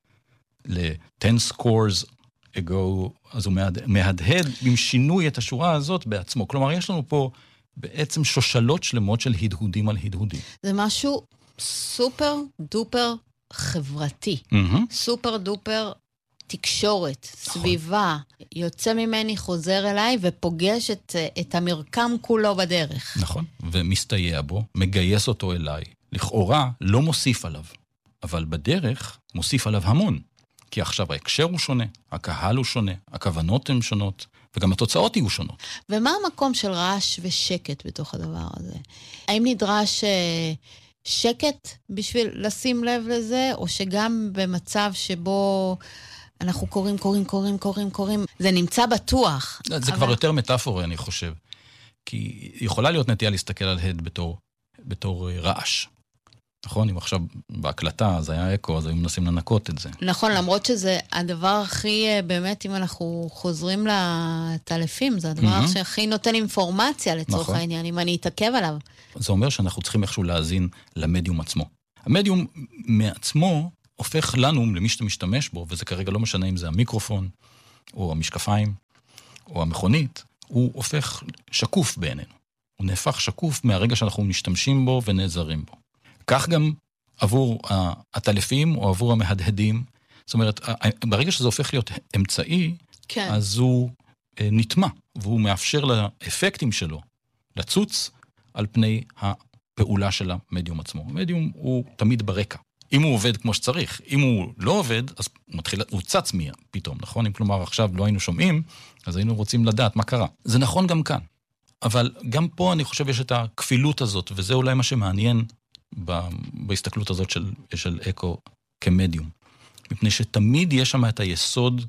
ל-ten scores ago, אז הוא מהדהד עם שינוי את השורה הזאת בעצמו. כלומר, יש לנו פה בעצם שושלות שלמות של הדהודים על הדהודים. זה משהו סופר דופר חברתי. Mm-hmm. סופר דופר תקשורת, סביבה, יוצא ממני, חוזר אליי ופוגש את, את המרקם כולו בדרך. נכון, ומסתייע בו, מגייס אותו אליי. לכאורה לא מוסיף עליו, אבל בדרך מוסיף עליו המון. כי עכשיו ההקשר הוא שונה, הקהל הוא שונה, הכוונות הן שונות, וגם התוצאות יהיו שונות. ומה המקום של רעש ושקט בתוך הדבר הזה? האם נדרש שקט בשביל לשים לב לזה, או שגם במצב שבו אנחנו קוראים, קוראים, קוראים, קוראים, קוראים, זה נמצא בטוח. זה אבל... כבר יותר מטאפורה, אני חושב. כי יכולה להיות נטייה להסתכל על הד בתור, בתור רעש. נכון? אם עכשיו בהקלטה, אז היה אקו, אז היו מנסים לנקות את זה. נכון, למרות שזה הדבר הכי, באמת, אם אנחנו חוזרים לטלפים, זה הדבר mm-hmm. שהכי נותן אינפורמציה לצורך נכון. העניין, אם אני אתעכב עליו. זה אומר שאנחנו צריכים איכשהו להאזין למדיום עצמו. המדיום מעצמו הופך לנו, למי שאתה משתמש בו, וזה כרגע לא משנה אם זה המיקרופון, או המשקפיים, או המכונית, הוא הופך שקוף בעינינו. הוא נהפך שקוף מהרגע שאנחנו משתמשים בו ונעזרים בו. כך גם עבור הטלפים או עבור המהדהדים. זאת אומרת, ברגע שזה הופך להיות אמצעי, כן. אז הוא נטמע, והוא מאפשר לאפקטים שלו לצוץ על פני הפעולה של המדיום עצמו. המדיום הוא תמיד ברקע. אם הוא עובד כמו שצריך, אם הוא לא עובד, אז הוא, מתחיל, הוא צץ מי פתאום, נכון? אם כלומר עכשיו לא היינו שומעים, אז היינו רוצים לדעת מה קרה. זה נכון גם כאן. אבל גם פה אני חושב יש את הכפילות הזאת, וזה אולי מה שמעניין בהסתכלות הזאת של, של אקו כמדיום. מפני שתמיד יש שם את היסוד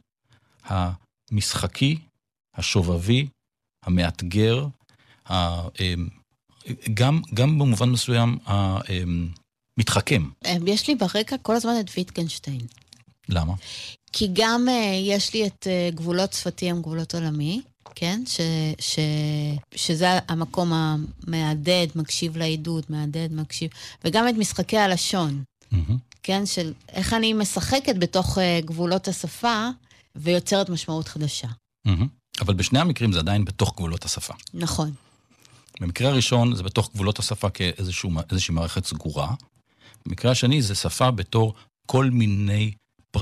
המשחקי, השובבי, המאתגר, גם, גם במובן מסוים המתחכם. יש לי ברקע כל הזמן את ויטקנשטיין. למה? כי גם יש לי את גבולות שפתיים, גבולות עולמי, כן? ש, ש, שזה המקום המעדד, מקשיב לעידוד, מעדד, מקשיב, וגם את משחקי הלשון, mm-hmm. כן? של איך אני משחקת בתוך גבולות השפה, ויוצרת משמעות חדשה. Mm-hmm. אבל בשני המקרים זה עדיין בתוך גבולות השפה. נכון. במקרה הראשון זה בתוך גבולות השפה כאיזושהי מערכת סגורה. במקרה השני זה שפה בתור כל מיני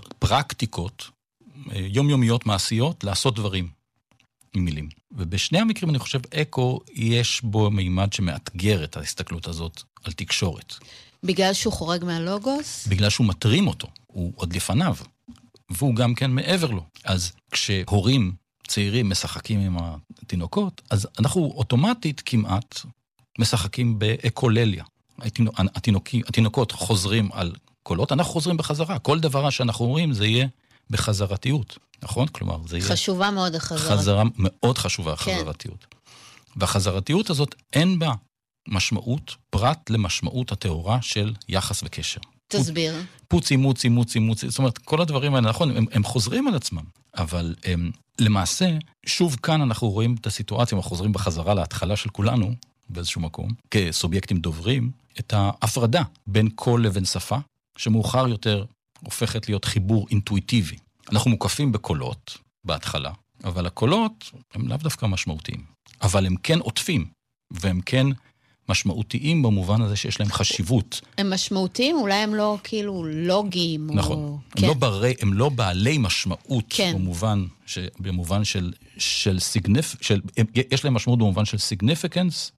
פרקטיקות, יומיומיות מעשיות, לעשות דברים עם מילים. ובשני המקרים אני חושב אקו יש בו מימד שמאתגר את ההסתכלות הזאת על תקשורת. בגלל שהוא חורג מהלוגוס? בגלל שהוא מטרים אותו, הוא עוד לפניו, והוא גם כן מעבר לו. אז כשהורים צעירים משחקים עם התינוקות, אז אנחנו אוטומטית כמעט משחקים באקולליה. התינוקים, התינוקות חוזרים על קולות, אנחנו חוזרים בחזרה. כל דבר שאנחנו אומרים זה יהיה בחזרתיות, נכון? כלומר, זה יהיה... חשובה מאוד החזרה. חזרה מאוד חשובה החזרתיות. כן. והחזרתיות הזאת אין בה משמעות, פרט למשמעות התאורה של יחס וקשר. תסביר. פוצי, מוצי, מוצי, מוצי, זאת אומרת, כל הדברים האלה, נכון, הם, הם חוזרים על עצמם, אבל הם, למעשה, שוב כאן אנחנו רואים את הסיטואציה, אנחנו חוזרים בחזרה להתחלה של כולנו, באיזשהו מקום, כסובייקטים דוברים, את ההפרדה בין קול לבין שפה, שמאוחר יותר הופכת להיות חיבור אינטואיטיבי. אנחנו מוקפים בקולות בהתחלה, אבל הקולות הם לאו דווקא משמעותיים, אבל הם כן עוטפים, והם כן משמעותיים במובן הזה שיש להם חשיבות. הם משמעותיים, אולי הם לא כאילו לוגיים. נכון, או... הם, כן. לא ברי, הם לא בעלי משמעות כן. במובן, ש, במובן של, של סיגניפ, של, יש להם משמעות במובן של significance,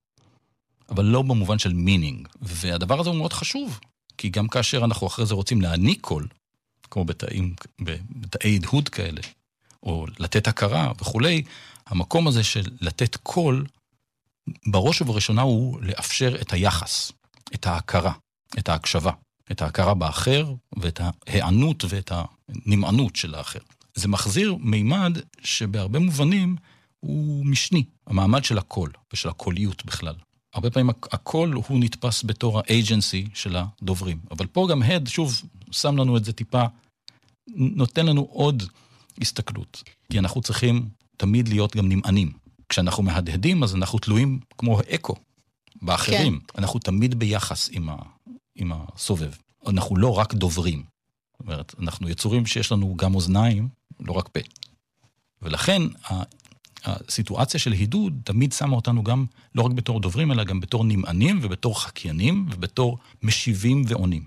אבל לא במובן של meaning. והדבר הזה הוא מאוד חשוב, כי גם כאשר אנחנו אחרי זה רוצים להעניק קול, כמו בתאים, בתאי הדהוד כאלה, או לתת הכרה וכולי, המקום הזה של לתת קול, בראש ובראשונה הוא לאפשר את היחס, את ההכרה, את ההקשבה, את ההכרה באחר, ואת ההיענות ואת הנמענות של האחר. זה מחזיר מימד שבהרבה מובנים הוא משני, המעמד של הקול ושל הקוליות בכלל. הרבה פעמים הקול הוא נתפס בתור האג'נסי של הדוברים, אבל פה גם הד, שוב, שם לנו את זה טיפה, נותן לנו עוד הסתכלות, כי אנחנו צריכים תמיד להיות גם נמענים. כשאנחנו מהדהדים, אז אנחנו תלויים כמו האקו באחרים. כן. אנחנו תמיד ביחס עם, ה, עם הסובב. אנחנו לא רק דוברים. זאת אומרת, אנחנו יצורים שיש לנו גם אוזניים, לא רק פה. ולכן, הסיטואציה של הידוד תמיד שמה אותנו גם, לא רק בתור דוברים, אלא גם בתור נמענים, ובתור חקיינים, ובתור משיבים ועונים.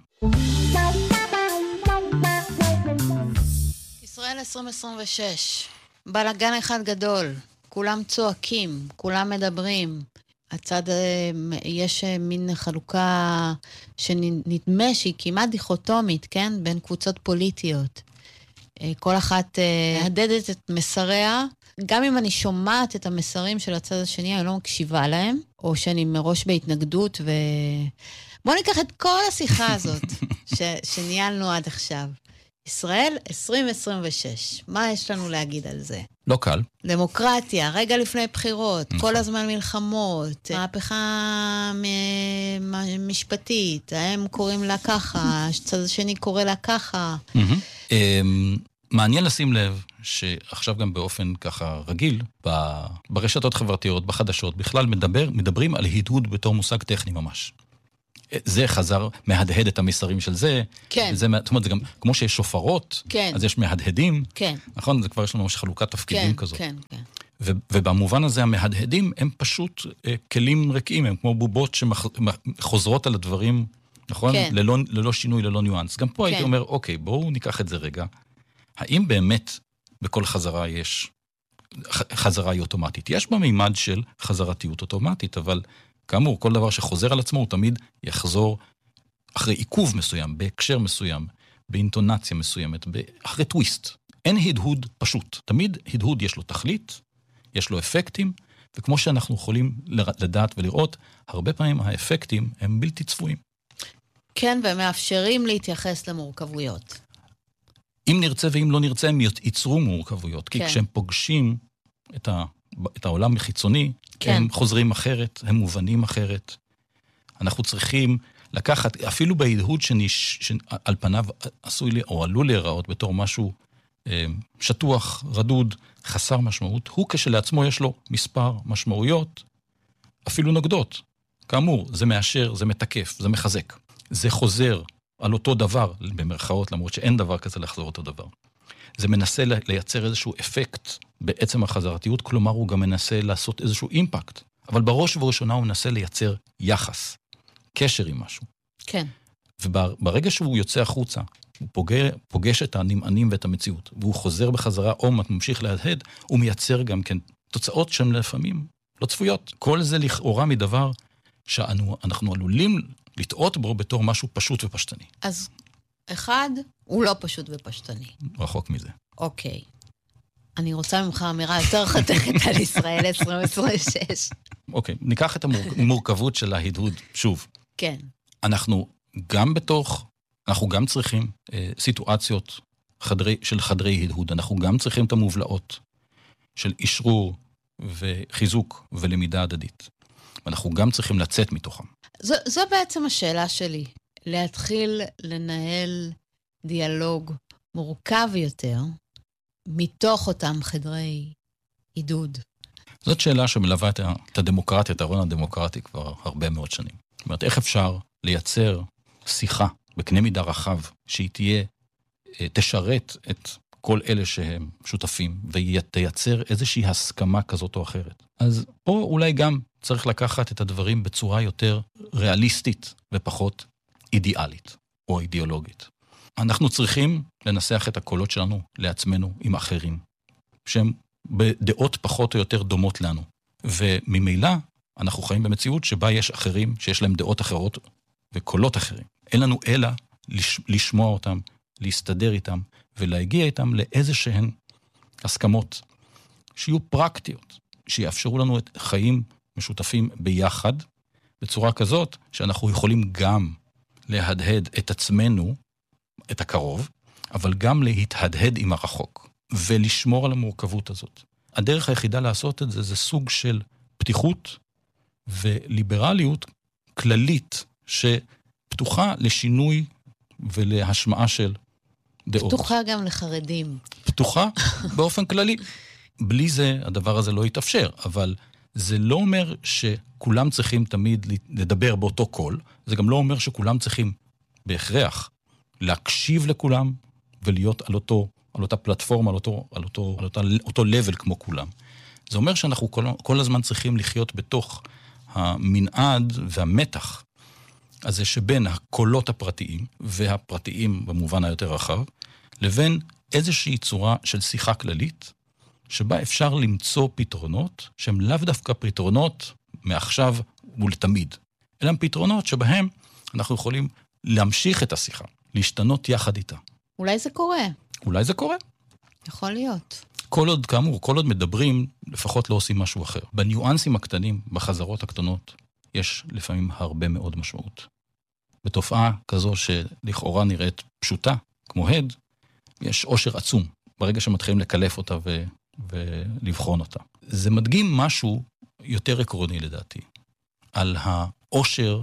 ישראל עשרים עשרים ושש, בלגן אחד גדול. כולם צועקים, כולם מדברים. הצד, יש מין חלוקה שנדמה שהיא כמעט דיכוטומית, כן? בין קבוצות פוליטיות. כל אחת מהדדת את מסריה. גם אם אני שומעת את המסרים של הצד השני, אני לא מקשיבה להם, או שאני מראש בהתנגדות, ו... בואו ניקח את כל השיחה הזאת ש... שניהלנו עד עכשיו. ישראל עשרים עשרים ושש. מה יש לנו להגיד על זה? לא קל. דמוקרטיה, רגע לפני בחירות, נכון. כל הזמן מלחמות, מהפכה מ- משפטית, הם קוראים לה ככה, הצד השני קורא לה ככה. מעניין לשים לב שעכשיו גם באופן ככה רגיל, ברשתות חברתיות, בחדשות, בכלל מדבר, מדברים על הידהוד בתור מושג טכני ממש. זה חזר, מהדהד את המסרים של זה. כן. וזה, זאת אומרת, זה גם, כמו שיש שופרות, כן. אז יש מהדהדים. כן. נכון? זה כבר יש לנו חלוקת תפקידים כן, כזאת. כן, כן. ו, ובמובן הזה המהדהדים הם פשוט אה, כלים ריקים, הם כמו בובות שחוזרות על הדברים, נכון? כן. ללא, ללא שינוי, ללא ניואנס. גם פה כן. הייתי אומר, אוקיי, בואו ניקח את זה רגע. האם באמת בכל חזרה יש, חזרה היא אוטומטית? יש בה מימד של חזרתיות אוטומטית, אבל כאמור, כל דבר שחוזר על עצמו, הוא תמיד יחזור אחרי עיכוב מסוים, בהקשר מסוים, באינטונציה מסוימת, אחרי טוויסט. אין הדהוד פשוט. תמיד הדהוד יש לו תכלית, יש לו אפקטים, וכמו שאנחנו יכולים לדעת ולראות, הרבה פעמים האפקטים הם בלתי צפויים. כן, ומאפשרים להתייחס למורכבויות. אם נרצה ואם לא נרצה, הם ייצרו מורכבויות, כי כן. כשהם פוגשים את, ה, את העולם החיצוני, כן. הם חוזרים אחרת, הם מובנים אחרת. אנחנו צריכים לקחת, אפילו בהדהוד שנש, שעל פניו עשוי לי, או עלול להיראות בתור משהו אה, שטוח, רדוד, חסר משמעות, הוא כשלעצמו יש לו מספר משמעויות, אפילו נוגדות. כאמור, זה מאשר, זה מתקף, זה מחזק. זה חוזר על אותו דבר, במרכאות, למרות שאין דבר כזה לחזור אותו דבר. זה מנסה לייצר איזשהו אפקט בעצם החזרתיות, כלומר הוא גם מנסה לעשות איזשהו אימפקט, אבל בראש ובראשונה הוא מנסה לייצר יחס, קשר עם משהו. כן. וברגע שהוא יוצא החוצה, הוא פוגש, פוגש את הנמענים ואת המציאות, והוא חוזר בחזרה או ממשיך להדהד, הוא מייצר גם כן תוצאות שהן לפעמים לא צפויות. כל זה לכאורה מדבר שאנחנו עלולים לטעות בו בתור משהו פשוט ופשטני. אז אחד, הוא לא פשוט ופשטני. רחוק מזה. אוקיי. אני רוצה ממך אמירה יותר חתכת על ישראל עשרים עשרים ושש. אוקיי, ניקח את המורכבות של ההדהוד שוב. כן. אנחנו גם בתוך, אנחנו גם צריכים אה, סיטואציות חדרי, של חדרי הדהוד, אנחנו גם צריכים את המובלעות של אישרור וחיזוק ולמידה הדדית. ואנחנו גם צריכים לצאת מתוכם. זו, זו בעצם השאלה שלי. להתחיל לנהל דיאלוג מורכב יותר מתוך אותם חדרי עידוד. זאת שאלה שמלווה את הדמוקרטיה, את הרעיון הדמוקרטי כבר הרבה מאוד שנים. זאת אומרת, איך אפשר לייצר שיחה בקנה מידה רחב, שהיא תהיה, תשרת את כל אלה שהם שותפים, ותייצר איזושהי הסכמה כזאת או אחרת. אז פה אולי גם צריך לקחת את הדברים בצורה יותר ריאליסטית ופחות אידיאלית או אידיאולוגית. אנחנו צריכים לנסח את הקולות שלנו לעצמנו עם אחרים, שהם בדעות פחות או יותר דומות לנו. וממילא אנחנו חיים במציאות שבה יש אחרים שיש להם דעות אחרות וקולות אחרים. אין לנו אלא לש, לשמוע אותם, להסתדר איתם ולהגיע איתם לאיזה שהן הסכמות שיהיו פרקטיות, שיאפשרו לנו את חיים משותפים ביחד, בצורה כזאת שאנחנו יכולים גם להדהד את עצמנו, את הקרוב, אבל גם להתהדהד עם הרחוק, ולשמור על המורכבות הזאת. הדרך היחידה לעשות את זה, זה סוג של פתיחות וליברליות כללית, שפתוחה לשינוי ולהשמעה של דעות. פתוחה גם לחרדים. פתוחה באופן כללי. בלי זה הדבר הזה לא יתאפשר, אבל זה לא אומר שכולם צריכים תמיד לדבר באותו קול, זה גם לא אומר שכולם צריכים בהכרח להקשיב לכולם ולהיות על אותו, על אותה פלטפורמה, על אותו, על אותו, על אותה, אותו level כמו כולם. זה אומר שאנחנו כל, כל הזמן צריכים לחיות בתוך המנעד והמתח הזה שבין הקולות הפרטיים והפרטיים במובן היותר רחב, לבין איזושהי צורה של שיחה כללית, שבה אפשר למצוא פתרונות שהם לאו דווקא פתרונות מעכשיו ולתמיד, אלא הם פתרונות שבהם אנחנו יכולים להמשיך את השיחה, להשתנות יחד איתה. אולי זה קורה. אולי זה קורה. יכול להיות. כל עוד, כאמור, כל עוד מדברים, לפחות לא עושים משהו אחר. בניואנסים הקטנים, בחזרות הקטנות, יש לפעמים הרבה מאוד משמעות. בתופעה כזו שלכאורה נראית פשוטה, כמו הד, יש עושר עצום, ברגע שמתחילים לקלף אותה ו... ולבחון אותה. זה מדגים משהו יותר עקרוני לדעתי, על העושר,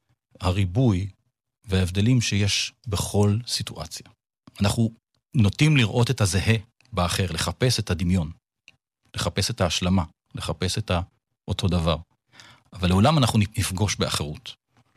הריבוי וההבדלים שיש בכל סיטואציה. אנחנו נוטים לראות את הזהה באחר, לחפש את הדמיון, לחפש את ההשלמה, לחפש את אותו דבר. אבל לעולם אנחנו נפגוש באחרות.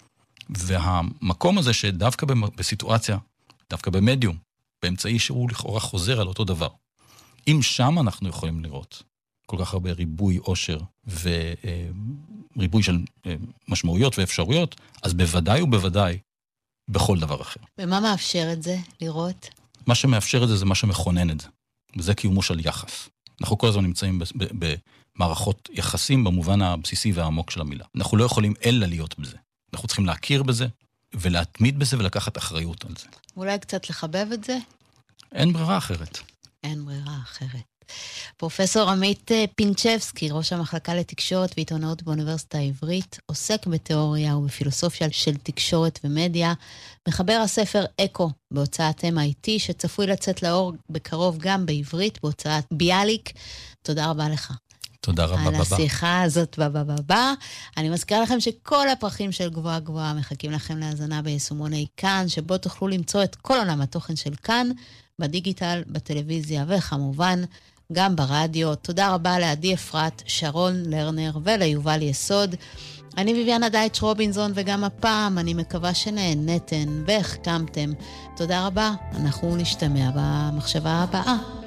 והמקום הזה שדווקא בסיטואציה, דווקא במדיום, באמצעי שהוא לכאורה חוזר על אותו דבר, אם שם אנחנו יכולים לראות כל כך הרבה ריבוי עושר וריבוי של משמעויות ואפשרויות, אז בוודאי ובוודאי בכל דבר אחר. ומה מאפשר את זה לראות? מה שמאפשר את זה זה מה שמכונן את זה. וזה קיומו של יחס. אנחנו כל הזמן נמצאים במערכות יחסים במובן הבסיסי והעמוק של המילה. אנחנו לא יכולים אלא להיות בזה. אנחנו צריכים להכיר בזה ולהתמיד בזה ולקחת אחריות על זה. אולי קצת לחבב את זה? אין ברירה אחרת. אין ברירה אחרת. פרופסור עמית פינצ'בסקי, ראש המחלקה לתקשורת ועיתונאות באוניברסיטה העברית, עוסק בתיאוריה ובפילוסופיה של תקשורת ומדיה, מחבר הספר אקו בהוצאת אם איי טי, שצפוי לצאת לאור בקרוב גם בעברית, בהוצאת ביאליק. תודה רבה לך. תודה רבה על בבא. השיחה הזאת בבא בבא. אני מזכירה לכם שכל הפרחים של גבוהה גבוהה מחכים לכם להזנה ביישומוני כאן, שבו תוכלו למצוא את כל עולם התוכן של כאן, בדיגיטל, בטלוויזיה וכמובן גם ברדיו. תודה רבה לעדי אפרת, שרון לרנר וליובל יסוד. אני ויביאנה דייטש רובינזון, וגם הפעם אני מקווה שנהנתן והחכמתם. תודה רבה, אנחנו נשתמע במחשבה הבאה.